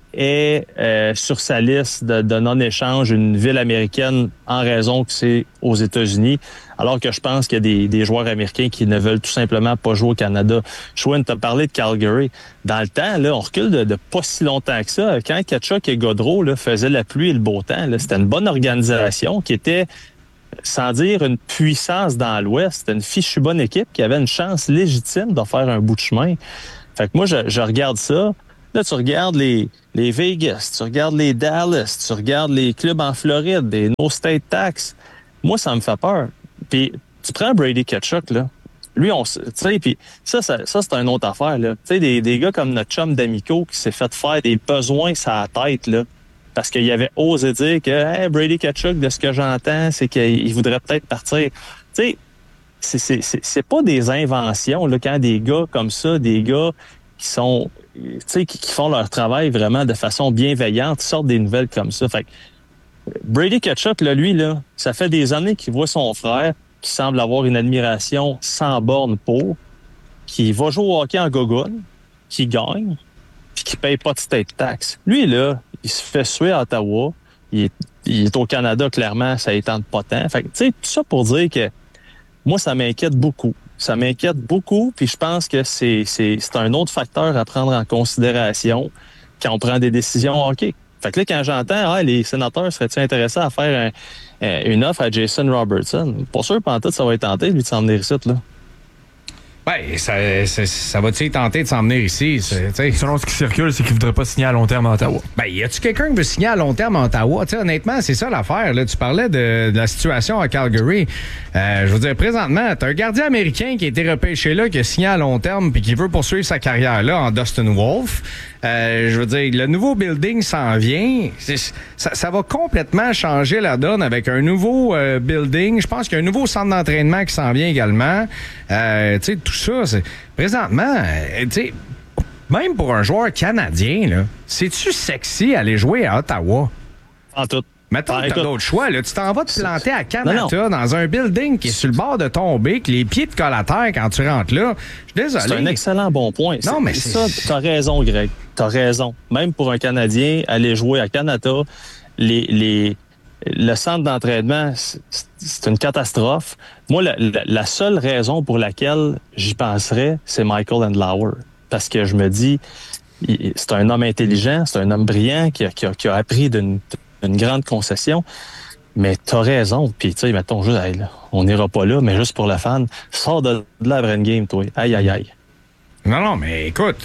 ait sur sa liste de non-échange une ville américaine en raison que c'est aux États-Unis, alors que je pense qu'il y a des joueurs américains qui ne veulent tout simplement pas jouer au Canada. Schwinn, tu as parlé de Calgary. Dans le temps, là, on recule de pas si longtemps que ça. Quand Tkachuk et Gaudreau là, faisaient la pluie et le beau temps, là, c'était une bonne organisation qui était, sans dire une puissance dans l'Ouest, c'était une fichue bonne équipe qui avait une chance légitime de faire un bout de chemin. Fait que moi, je regarde ça. Là, tu regardes les Vegas, tu regardes les Dallas, tu regardes les clubs en Floride, des no state tax. Moi, ça me fait peur. Puis, tu prends Brady Tkachuk, là. Lui, tu sais, puis ça, c'est une autre affaire, là. Tu sais, des gars comme notre chum d'Amico qui s'est fait faire des besoins sur la tête, là. Parce qu'il avait osé dire que hey, Brady Tkachuk, de ce que j'entends, c'est qu'il voudrait peut-être partir. Tu sais, c'est pas des inventions, là, quand des gars comme ça, des gars qui sont, tu sais, qui font leur travail vraiment de façon bienveillante, sortent des nouvelles comme ça. Fait que Brady Tkachuk, là, lui, là, ça fait des années qu'il voit son frère, qui semble avoir une admiration sans borne pour, qui va jouer au hockey en gogoune, qui gagne, puis qui paye pas de state tax. Lui, là, il se fait suer à Ottawa, il est au Canada, clairement, ça étend pas tant. Fait que, tu sais, tout ça pour dire que moi, ça m'inquiète beaucoup. Ça m'inquiète beaucoup, puis je pense que c'est un autre facteur à prendre en considération quand on prend des décisions hockey. Fait que là, quand j'entends, les sénateurs seraient-ils intéressés à faire une offre à Jason Robertson? Pas sûr, pantoute, ça va être tenté, lui, de s'en venir ici, là. Ben, ça va-tu tenter de s'en venir ici? Selon ce qui circule, c'est qu'il ne voudrait pas signer à long terme à Ottawa. Ben, y a-tu quelqu'un qui veut signer à long terme à Ottawa? T'sais, honnêtement, c'est ça l'affaire. Là. Tu parlais de la situation à Calgary. Je veux dire, présentement, t'as un gardien américain qui a été repêché là, qui a signé à long terme puis qui veut poursuivre sa carrière là en Dustin Wolf. Je veux dire, le nouveau building s'en vient. Ça va complètement changer la donne avec un nouveau building. Je pense qu'il y a un nouveau centre d'entraînement qui s'en vient également. Tu sais, tout ça, présentement, tu sais, même pour un joueur canadien, là, c'est-tu sexy aller jouer à Ottawa? En tout. Mettons que t'as d'autres choix. Là. Tu t'en vas te planter à Canada dans un building qui est sur le bord de tomber, que les pieds te collent à terre quand tu rentres là. Je suis désolé. C'est un excellent bon point. Non, mais ça, t'as raison, Greg. T'as raison. Même pour un Canadien, aller jouer à Canada, le centre d'entraînement, c'est une catastrophe. Moi, la seule raison pour laquelle j'y penserais, c'est Michael Andlauer. Parce que je me dis, c'est un homme intelligent, c'est un homme brillant qui a appris d'une grande concession. Mais t'as raison. Puis, tu sais, mettons, juste, hey, là, on n'ira pas là, mais juste pour le fan, sors de la vraie game, toi. Aïe, aïe, aïe. Non, mais écoute,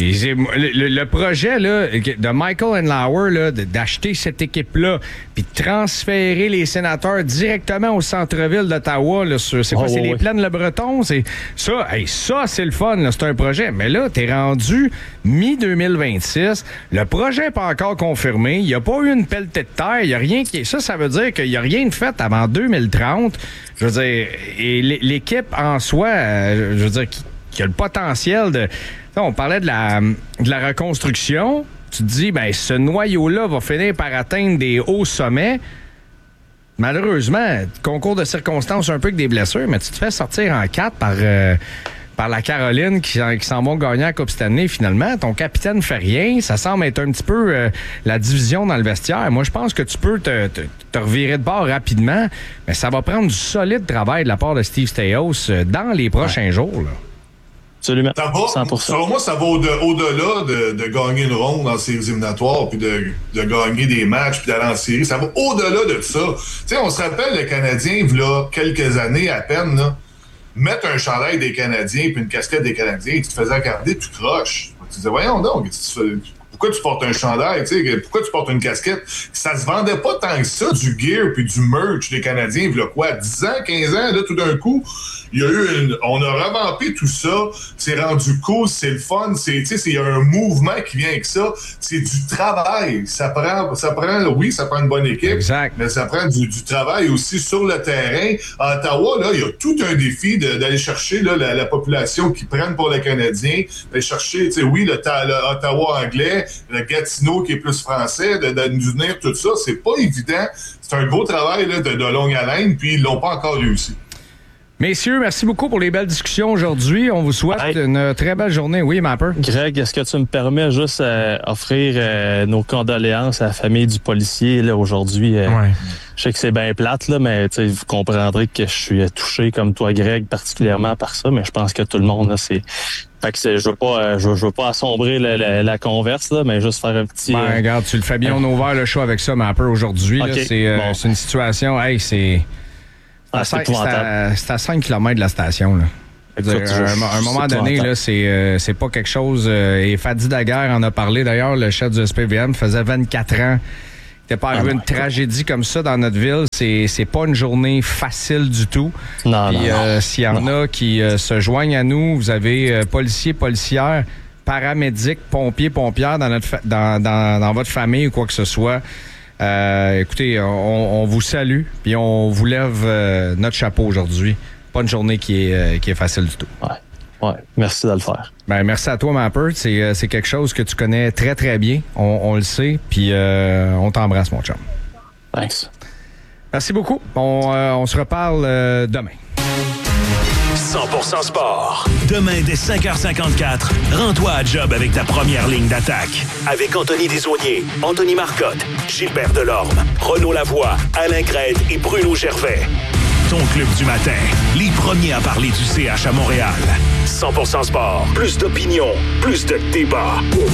le projet là, de Michael Andlauer là, d'acheter cette équipe-là puis de transférer les sénateurs directement au centre-ville d'Ottawa, là, c'est quoi? C'est les plaines Le Breton? C'est ça, ça, c'est le fun, là, c'est un projet. Mais là, t'es rendu mi-2026. Le projet n'est pas encore confirmé. Il n'y a pas eu une pelletée de terre. Il y a rien qui est. Ça veut dire qu'il n'y a rien de fait avant 2030. Je veux dire, et l'équipe en soi, je veux dire, qui a le potentiel de... On parlait de la reconstruction. Tu te dis, ben ce noyau-là va finir par atteindre des hauts sommets. Malheureusement, concours de circonstances un peu que des blessures, mais tu te fais sortir en 4 par la Caroline qui s'en vont gagner la Coupe Stanley finalement. Ton capitaine fait rien. Ça semble être un petit peu la division dans le vestiaire. Moi, je pense que tu peux te revirer de bord rapidement, mais ça va prendre du solide travail de la part de Steve Staios dans les prochains jours, là. Absolument. Ça va, 100%. Selon moi, ça va au-delà de gagner une ronde dans ces éliminatoires, puis de gagner des matchs, puis d'aller en série. Ça va au-delà de ça. Tu sais, on se rappelle, les Canadiens, il y a quelques années à peine, là, mettre un chandail des Canadiens puis une casquette des Canadiens, tu te faisais regarder, tu croches. Tu disais, voyons donc, pourquoi tu portes un chandail, pourquoi tu portes une casquette? Ça se vendait pas tant que ça, du gear puis du merch des Canadiens, il y a quoi, 10 ans, 15 ans, là, tout d'un coup, il y a eu on a revampé tout ça, c'est rendu cool, c'est le fun, il y a un mouvement qui vient avec ça, c'est du travail, ça prend, oui, ça prend une bonne équipe, exact, mais ça prend du travail aussi sur le terrain. À Ottawa, là, il y a tout un défi d'aller chercher là, la population qui prennent pour les Canadiens, d'aller chercher, oui, le Ottawa anglais, le Gatineau qui est plus français, de nous venir tout ça, c'est pas évident, c'est un gros travail là, de longue haleine, puis ils l'ont pas encore réussi. Messieurs, merci beaucoup pour les belles discussions aujourd'hui. On vous souhaite une très belle journée. Oui, Mapper? Greg, est-ce que tu me permets juste offrir nos condoléances à la famille du policier là, aujourd'hui? Je sais que c'est bien plate, là, mais vous comprendrez que je suis touché comme toi, Greg, particulièrement par ça, mais je pense que tout le monde, là, c'est... Fait que je veux pas assombrer la converse, là, mais juste faire un petit... regarde, tu le fais bien. On a ouvert le show avec ça, Mapper, aujourd'hui. Okay, c'est une situation... c'est... C'est à 5 km de la station. Là. À un moment donné, là, c'est pas quelque chose... et Fadi Daguerre en a parlé. D'ailleurs, le chef du SPVM faisait 24 ans. Il n'était pas arrivé une tragédie comme ça dans notre ville. C'est pas une journée facile du tout. S'il y en a qui se joignent à nous, vous avez policiers, policières, paramédics, pompiers, pompières dans votre famille ou quoi que ce soit. Écoutez, on vous salue, puis on vous lève notre chapeau aujourd'hui. Pas une journée qui est facile du tout. Ouais, merci de le faire. Merci à toi, Mapper. C'est quelque chose que tu connais très, très bien. On le sait, puis on t'embrasse, mon chum. Thanks. Merci beaucoup. On se reparle demain. 100% sport. Demain, dès 5h54, rends-toi à job avec ta première ligne d'attaque. Avec Anthony Desaulniers, Anthony Marcotte, Gilbert Delorme, Renaud Lavoie, Alain Crête et Bruno Gervais. Ton club du matin, les premiers à parler du CH à Montréal. 100% sport. Plus d'opinion, plus de débat.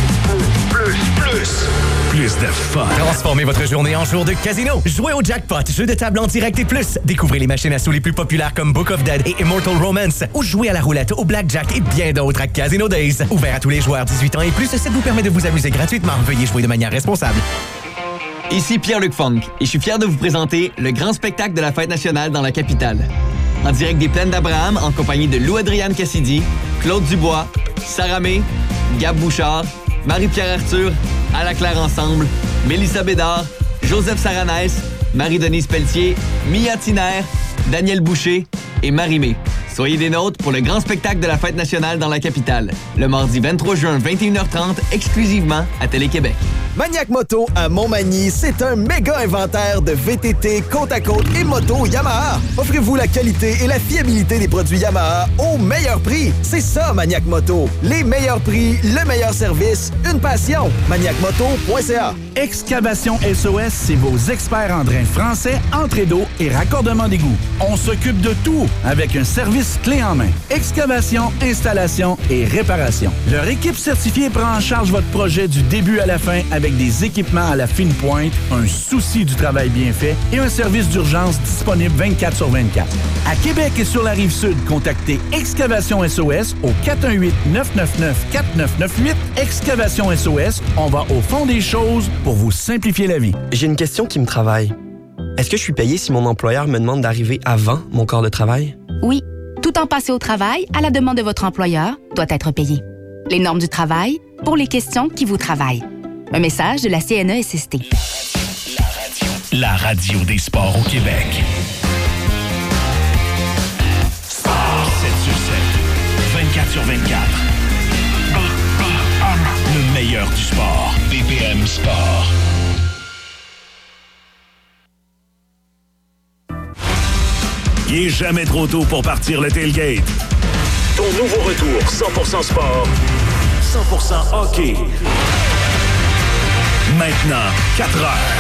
Plus de fun. Transformez votre journée en jour de casino. Jouez au jackpot, jeu de table en direct et plus. Découvrez les machines à sous les plus populaires comme Book of Dead et Immortal Romance. Ou jouez à la roulette, au blackjack et bien d'autres à Casino Days. Ouvert à tous les joueurs 18 ans et plus, ça vous permet de vous amuser gratuitement. Veuillez jouer de manière responsable. Ici Pierre-Luc Funk et je suis fier de vous présenter le grand spectacle de la Fête nationale dans la capitale. En direct des Plaines d'Abraham, en compagnie de Lou-Adriane Cassidy, Claude Dubois, Sarah May, Gab Bouchard, Marie-Pierre Arthur, À la Claire Ensemble, Mélissa Bédard, Joseph Saranès, Marie-Denise Pelletier, Mia Tiner, Daniel Boucher et Marie-Mé. Soyez des nôtres pour le grand spectacle de la Fête nationale dans la capitale, le mardi 23 juin, 21h30, exclusivement à Télé-Québec. Maniac Moto à Montmagny, c'est un méga inventaire de VTT, côte à côte et moto Yamaha. Offrez-vous la qualité et la fiabilité des produits Yamaha au meilleur prix. C'est ça, Maniac Moto. Les meilleurs prix, le meilleur service, une passion. ManiacMoto.ca. Excavation SOS, c'est vos experts en drain français, entrée d'eau et raccordement d'égout. On s'occupe de tout avec un service clé en main. Excavation, installation et réparation. Leur équipe certifiée prend en charge votre projet du début à la fin avec des équipements à la fine pointe, un souci du travail bien fait et un service d'urgence disponible 24/24. À Québec et sur la Rive-Sud, contactez Excavation SOS au 418-999-4998. Excavation SOS, on va au fond des choses pour vous simplifier la vie. J'ai une question qui me travaille. Est-ce que je suis payé si mon employeur me demande d'arriver avant mon corps de travail? Oui. Tout temps passé au travail, à la demande de votre employeur, doit être payé. Les normes du travail pour les questions qui vous travaillent. Un message de la CNESST. La radio des sports au Québec. Sport 7/7, 24/24. Le meilleur du sport. BPM Sport. Il est jamais trop tôt pour partir le tailgate. Ton nouveau retour 100% sport, 100% hockey. Maintenant, 4 heures.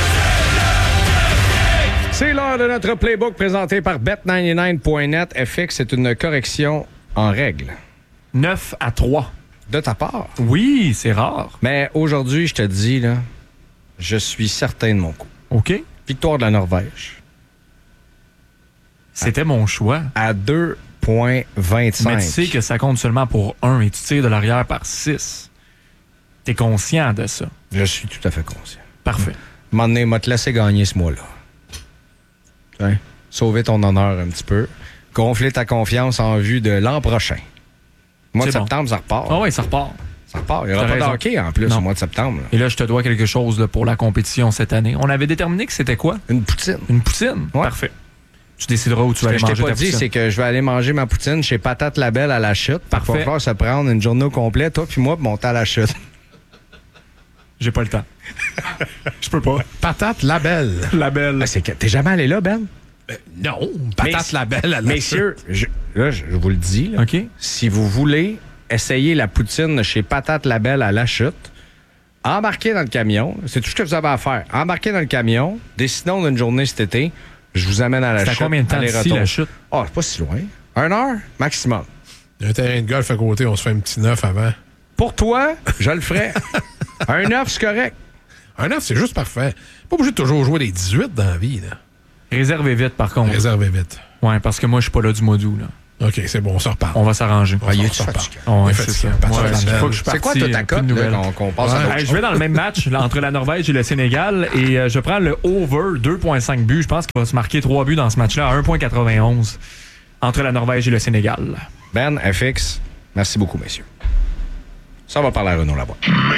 C'est l'heure de notre playbook présenté par Bet99.net. FX, c'est une correction en règle. 9-3. De ta part? Oui, c'est rare. Mais aujourd'hui, je te dis, là, je suis certain de mon coup. OK. Victoire de la Norvège. C'était mon choix. À 2,25. Mais tu sais que ça compte seulement pour 1 et tu tires de l'arrière par 6. T'es conscient de ça? Je suis tout à fait conscient. Parfait. À un moment donné, m'a te laissé gagner ce mois-là. Hein? Sauver ton honneur un petit peu. Gonfler ta confiance en vue de l'an prochain. Le mois de septembre, ça repart. Ah oui, ça repart. Ça repart. Il n'y aura pas de hockey en plus au mois de septembre. Là. Et là, je te dois quelque chose là, pour la compétition cette année. On avait déterminé que c'était quoi? Une poutine. Une poutine? Ouais. Parfait. Tu décideras où tu vas aller manger ta poutine. Ce que je t'ai pas dit, c'est que je vais aller manger ma poutine chez Patate Labelle à la chute. Parfait. Il va falloir se prendre une journée au complet, toi puis moi, pour monter à la chute. J'ai pas le temps. Je peux pas. Patate Labelle. Labelle. T'es jamais allé là, Ben? Non, patate labelle à la messieurs, je vous le dis, là, OK. Si vous voulez essayer la poutine chez Patate Labelle à La Chute, embarquez dans le camion. C'est tout ce que vous avez à faire. Embarquez dans le camion. Décidons d'une journée cet été. Je vous amène à La Chute. C'est à combien de temps d'ici, La Chute? Ah, c'est pas si loin. 1 heure maximum. Il y a un terrain de golf à côté. On se fait un petit 9 avant. Pour toi, je le ferais. Un 9, c'est correct. Un 9, c'est juste parfait. Pas obligé de toujours jouer les 18 dans la vie. Là. Réservez vite, par contre. Réservez vite. Ouais, parce que moi, je suis pas là du mois d'août. Là. OK, c'est bon, on se reparle. On va s'arranger. Il est fatigué. Ouais, c'est ça. C'est quoi ta cote qu'on passe à Je vais dans le même match là, entre la Norvège et le Sénégal et je prends le over 2,5 buts. Je pense qu'il va se marquer 3 buts dans ce match-là à 1,91 entre la Norvège et le Sénégal. Ben, FX, merci beaucoup, messieurs. Ça va parler à Renaud là-bas.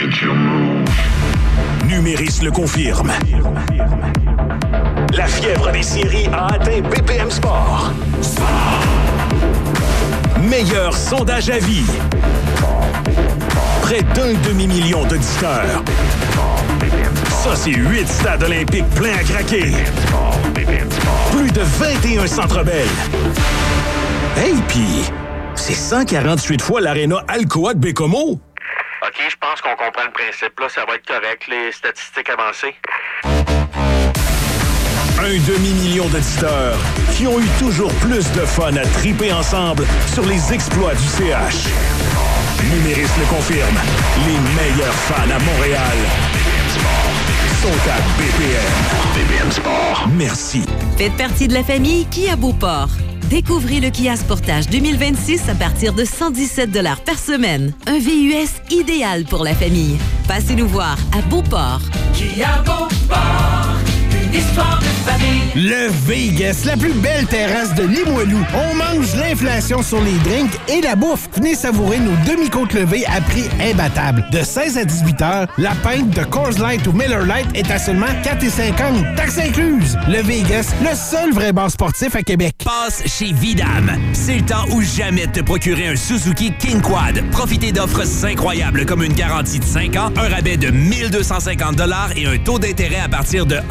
Numéris le confirme. La fièvre des séries a atteint BPM Sport. Meilleur sondage à vie. Près d'un demi-million d'auditeurs. Ça, c'est 8 stades olympiques pleins à craquer. Plus de 21 Centre Bell. Hey, pis c'est 148 fois l'aréna Alcoa de Bécomo. OK, je pense qu'on comprend le principe. Là, ça va être correct, les statistiques avancées. Un demi-million d'auditeurs qui ont eu toujours plus de fun à triper ensemble sur les exploits du CH. Numéris le confirme. Les meilleurs fans à Montréal sont à BPM. BPM Sport. Merci. Faites partie de la famille Kia Beauport. Découvrez le Kia Sportage 2026 à partir de 117 $ par semaine. Un VUS idéal pour la famille. Passez nous voir à Beauport. Kia Beauport, une histoire de famille. Le Vegas, la plus belle terrasse de Limoilou. On mange l'inflation sur les drinks et la bouffe. Venez savourer nos demi-côtes levées à prix imbattable. De 16 à 18 heures, la pinte de Coors Light ou Miller Lite est à seulement 4,50 $, taxes incluses. Le Vegas, le seul vrai bar sportif à Québec. Passe chez Vidam. C'est le temps ou jamais de te procurer un Suzuki King Quad. Profitez d'offres incroyables comme une garantie de 5 ans, un rabais de 1 250 $ et un taux d'intérêt à partir de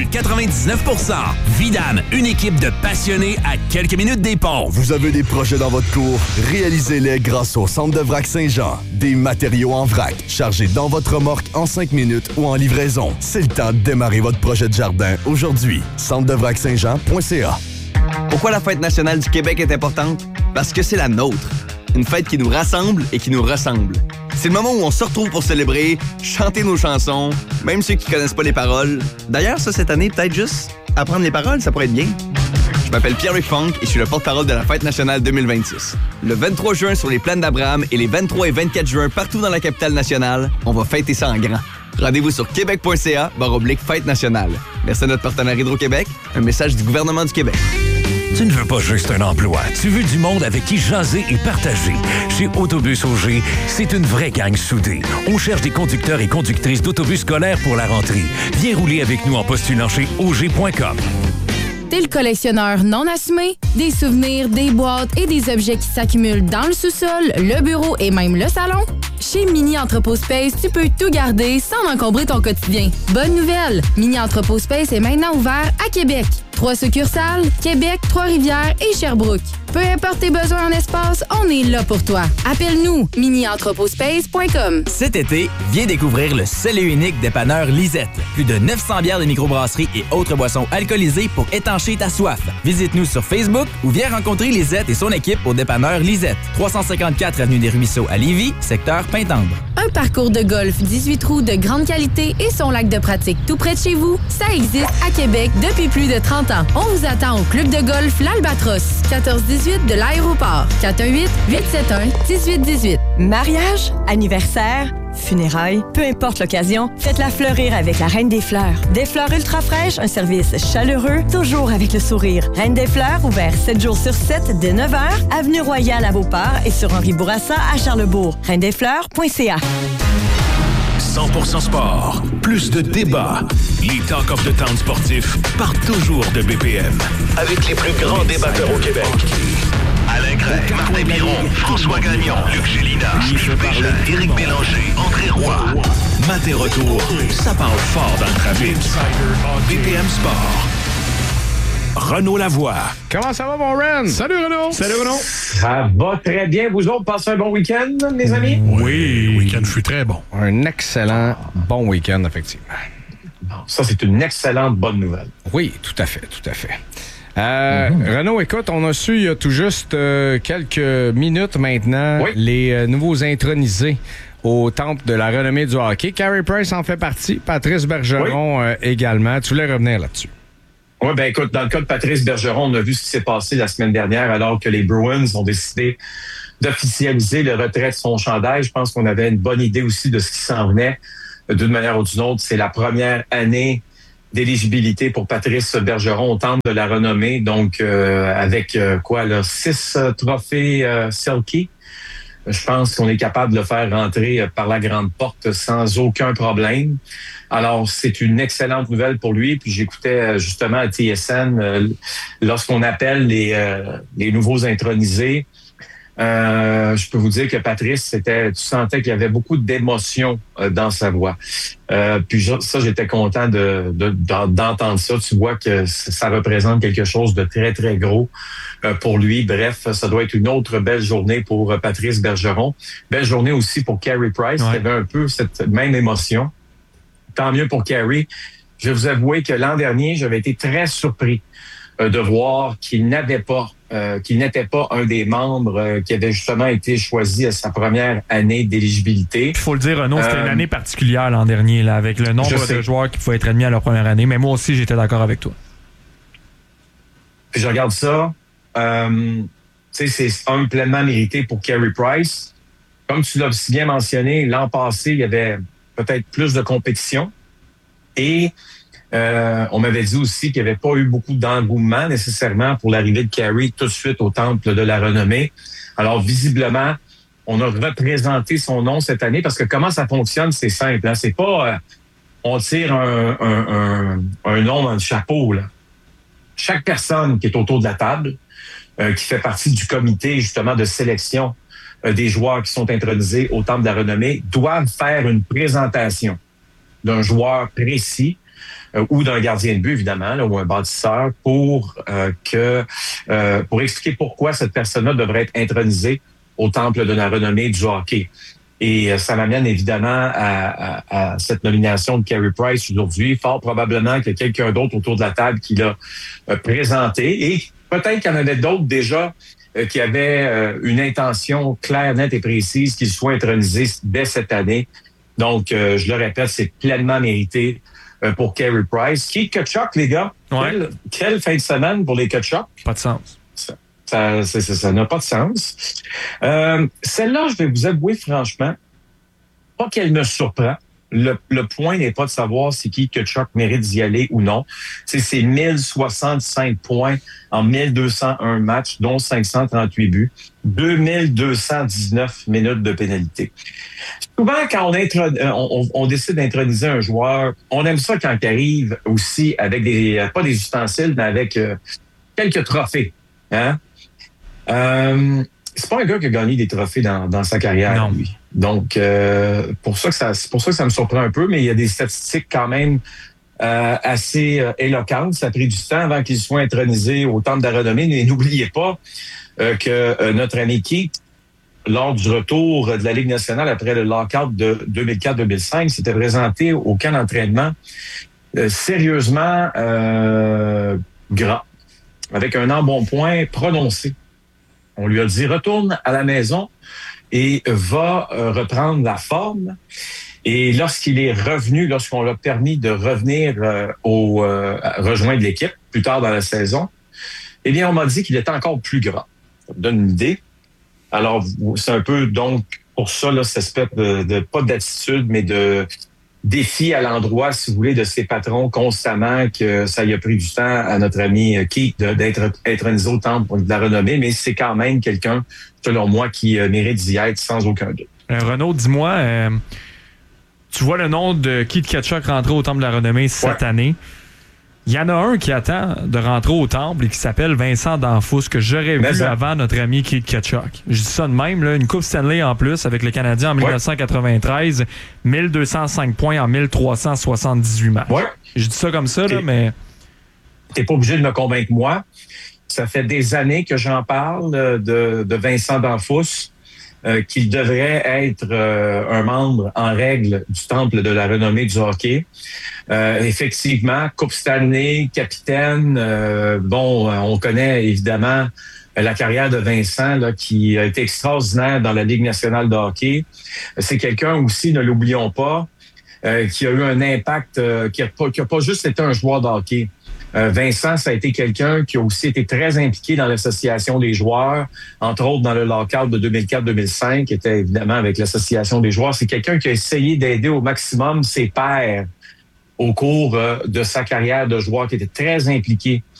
1,99 %. Vidam, une équipe de passionnés à quelques minutes des ponts. Vous avez des projets dans votre cour? Réalisez-les grâce au Centre de Vrac Saint-Jean. Des matériaux en vrac, chargés dans votre remorque en 5 minutes ou en livraison. C'est le temps de démarrer votre projet de jardin aujourd'hui. centredevrac-saint-jean.ca. Pourquoi la Fête nationale du Québec est importante? Parce que c'est la nôtre. Une fête qui nous rassemble et qui nous ressemble. C'est le moment où on se retrouve pour célébrer, chanter nos chansons, même ceux qui connaissent pas les paroles. D'ailleurs, ça, cette année, peut-être juste apprendre les paroles, ça pourrait être bien. Je m'appelle Pierre-Luc Funk et je suis le porte-parole de la Fête nationale 2026. Le 23 juin sur les plaines d'Abraham et les 23 et 24 juin partout dans la capitale nationale, on va fêter ça en grand. Rendez-vous sur québec.ca/fête nationale. Merci à notre partenaire Hydro-Québec. Un message du gouvernement du Québec. Tu ne veux pas juste un emploi, tu veux du monde avec qui jaser et partager. Chez Autobus Auger, c'est une vraie gang soudée. On cherche des conducteurs et conductrices d'autobus scolaires pour la rentrée. Viens rouler avec nous en postulant chez auger.com. T'es le collectionneur non assumé? Des souvenirs, des boîtes et des objets qui s'accumulent dans le sous-sol, le bureau et même le salon? Chez Mini Entrepôt Space, tu peux tout garder sans encombrer ton quotidien. Bonne nouvelle! Mini Entrepôt Space est maintenant ouvert à Québec. 3 succursales, Québec, Trois-Rivières et Sherbrooke. Peu importe tes besoins en espace, on est là pour toi. Appelle-nous, minientrepotspace.com. Cet été, viens découvrir le seul et unique dépanneur Lisette. Plus de 900 bières de microbrasserie et autres boissons alcoolisées pour étancher ta soif. Visite-nous sur Facebook ou viens rencontrer Lisette et son équipe au dépanneur Lisette. 354 avenue des Ruisseaux à Lévis, secteur Pintendre. Un parcours de golf 18 trous de grande qualité et son lac de pratique tout près de chez vous, ça existe à Québec depuis plus de 30 ans. On vous attend au club de golf L'Albatros, 1418 de l'aéroport. 418-871-1818. Mariage, anniversaire, funérailles, peu importe l'occasion, faites-la fleurir avec la Reine des Fleurs. Des fleurs ultra fraîches, un service chaleureux, toujours avec le sourire. Reine des Fleurs, ouvert 7 jours sur 7 dès 9h, avenue Royale à Beauport et sur Henri Bourassa à Charlebourg. reine-des-fleurs.ca. 100% sport, plus de débats. Les Talk of the Town sportifs partent toujours de BPM. Avec les plus grands débatteurs au Québec. Alain Craig, Martin Biron, François Gagnon, Luc Gélina, Steve Bégin, Éric Bélanger, André Roy. Matin retour, ça parle fort dans le trafic. BPM Sport. Renaud Lavoie. Comment ça va, mon Ren? Salut, Renaud. Salut, Renaud. Ça va très bien. Vous autres, passez un bon week-end, mes amis? Oui, le week-end fut très bon. Un excellent bon week-end, effectivement. Bon, ça, c'est une excellente bonne nouvelle. Oui, tout à fait, tout à fait. Renaud, écoute, on a su il y a tout juste quelques minutes maintenant les nouveaux intronisés au temple de la renommée du hockey. Carey Price en fait partie, Patrice Bergeron également. Tu voulais revenir là-dessus? Oui, ben écoute, dans le cas de Patrice Bergeron, on a vu ce qui s'est passé la semaine dernière alors que les Bruins ont décidé d'officialiser le retrait de son chandail. Je pense qu'on avait une bonne idée aussi de ce qui s'en venait d'une manière ou d'une autre. C'est la première année d'éligibilité pour Patrice Bergeron au temple de la renommée. Donc, avec 6 trophées Selke. Je pense qu'on est capable de le faire rentrer par la grande porte sans aucun problème. Alors, c'est une excellente nouvelle pour lui. Puis j'écoutais justement à TSN lorsqu'on appelle les nouveaux intronisés. Je peux vous dire que Patrice, tu sentais qu'il y avait beaucoup d'émotion dans sa voix. Puis ça, j'étais content d'entendre ça. Tu vois que ça représente quelque chose de très, très gros pour lui. Bref, ça doit être une autre belle journée pour Patrice Bergeron. Belle journée aussi pour Carey Price, qui avait un peu cette même émotion. Tant mieux pour Carey. Je vais vous avouer que l'an dernier, j'avais été très surpris de voir qu'il n'était pas un des membres qui avait justement été choisi à sa première année d'éligibilité. Il faut le dire, Renaud, c'était une année particulière l'an dernier, là, avec le nombre de joueurs qui pouvaient être admis à leur première année. Mais moi aussi, j'étais d'accord avec toi. Puis je regarde ça. C'est pleinement mérité pour Carey Price. Comme tu l'as si bien mentionné, l'an passé, il y avait peut-être plus de compétition. Et on m'avait dit aussi qu'il n'y avait pas eu beaucoup d'engouement nécessairement pour l'arrivée de Carey tout de suite au temple de la renommée. Alors, visiblement, on a représenté son nom cette année parce que comment ça fonctionne, c'est simple. Hein? C'est pas on tire un nom dans le chapeau. Là. Chaque personne qui est autour de la table, qui fait partie du comité justement de sélection des joueurs qui sont intronisés au temple de la renommée, doivent faire une présentation d'un joueur précis ou d'un gardien de but, évidemment, là, ou un bâtisseur, pour expliquer pourquoi cette personne-là devrait être intronisée au temple de la renommée du hockey. Et ça m'amène évidemment à cette nomination de Carey Price aujourd'hui. Fort probablement qu'il y a quelqu'un d'autre autour de la table qui l'a présenté. Et peut-être qu'il y en avait d'autres déjà qui avaient une intention claire, nette et précise qu'il soit intronisé dès cette année. Donc, je le répète, c'est pleinement mérité pour Carey Price. Keith Tkachuk, les gars, quelle fin de semaine pour les Tkachuk? Pas de sens. Ça n'a pas de sens. Celle-là, je vais vous avouer franchement, pas qu'elle me surprend. Le point n'est pas de savoir si Keith Tkachuk mérite d'y aller ou non. C'est 1065 points en 1201 matchs, dont 538 buts, 2219 minutes de pénalité. Souvent, quand on décide d'introniser un joueur, on aime ça quand il arrive aussi avec pas des ustensiles, mais avec quelques trophées. Hein? C'est pas un gars qui a gagné des trophées dans sa carrière, lui. Donc, c'est pour ça que ça me surprend un peu, mais il y a des statistiques quand même assez éloquentes. Ça a pris du temps avant qu'il soit intronisé au temple de la renommée. Mais n'oubliez pas que notre ami Keith, lors du retour de la Ligue nationale après le lockout de 2004-2005, s'était présenté au camp d'entraînement sérieusement gras, avec un embonpoint prononcé. On lui a dit « Retourne à la maison et va reprendre la forme ». Et lorsqu'il est revenu, lorsqu'on l'a permis de revenir rejoindre l'équipe plus tard dans la saison, eh bien, on m'a dit qu'il était encore plus gras. Ça me donne une idée. Alors, c'est un peu, donc, pour ça, là, cette espèce de pas d'attitude, mais de défi à l'endroit, si vous voulez, de ses patrons constamment, que ça y a pris du temps à notre ami Keith d'être intronisé au temple de la renommée, mais c'est quand même quelqu'un, selon moi, qui mérite d'y être sans aucun doute. Renaud, dis-moi, tu vois le nom de Keith Tkachuk rentrer au temple de la renommée cette année. Il y en a un qui attend de rentrer au temple et qui s'appelle Vincent Danfous, que j'aurais vu avant notre ami Keith Tkachuk. Je dis ça de même, là, une Coupe Stanley en plus avec le Canadien en 1993, 1205 points en 1378 matchs. Je dis ça comme ça, là, mais... t'es pas obligé de me convaincre moi. Ça fait des années que j'en parle de Vincent Danfous, qu'il devrait être un membre en règle du Temple de la renommée du hockey. Effectivement, Coupe Stanley, capitaine. On connaît évidemment la carrière de Vincent là, qui a été extraordinaire dans la Ligue nationale de hockey. C'est quelqu'un aussi, ne l'oublions pas, qui a eu un impact, qui a pas juste été un joueur de hockey. Vincent, ça a été quelqu'un qui a aussi été très impliqué dans l'association des joueurs, entre autres dans le lockout de 2004-2005, qui était évidemment avec l'association des joueurs. C'est quelqu'un qui a essayé d'aider au maximum ses pairs au cours de sa carrière de joueur, qui était très impliqué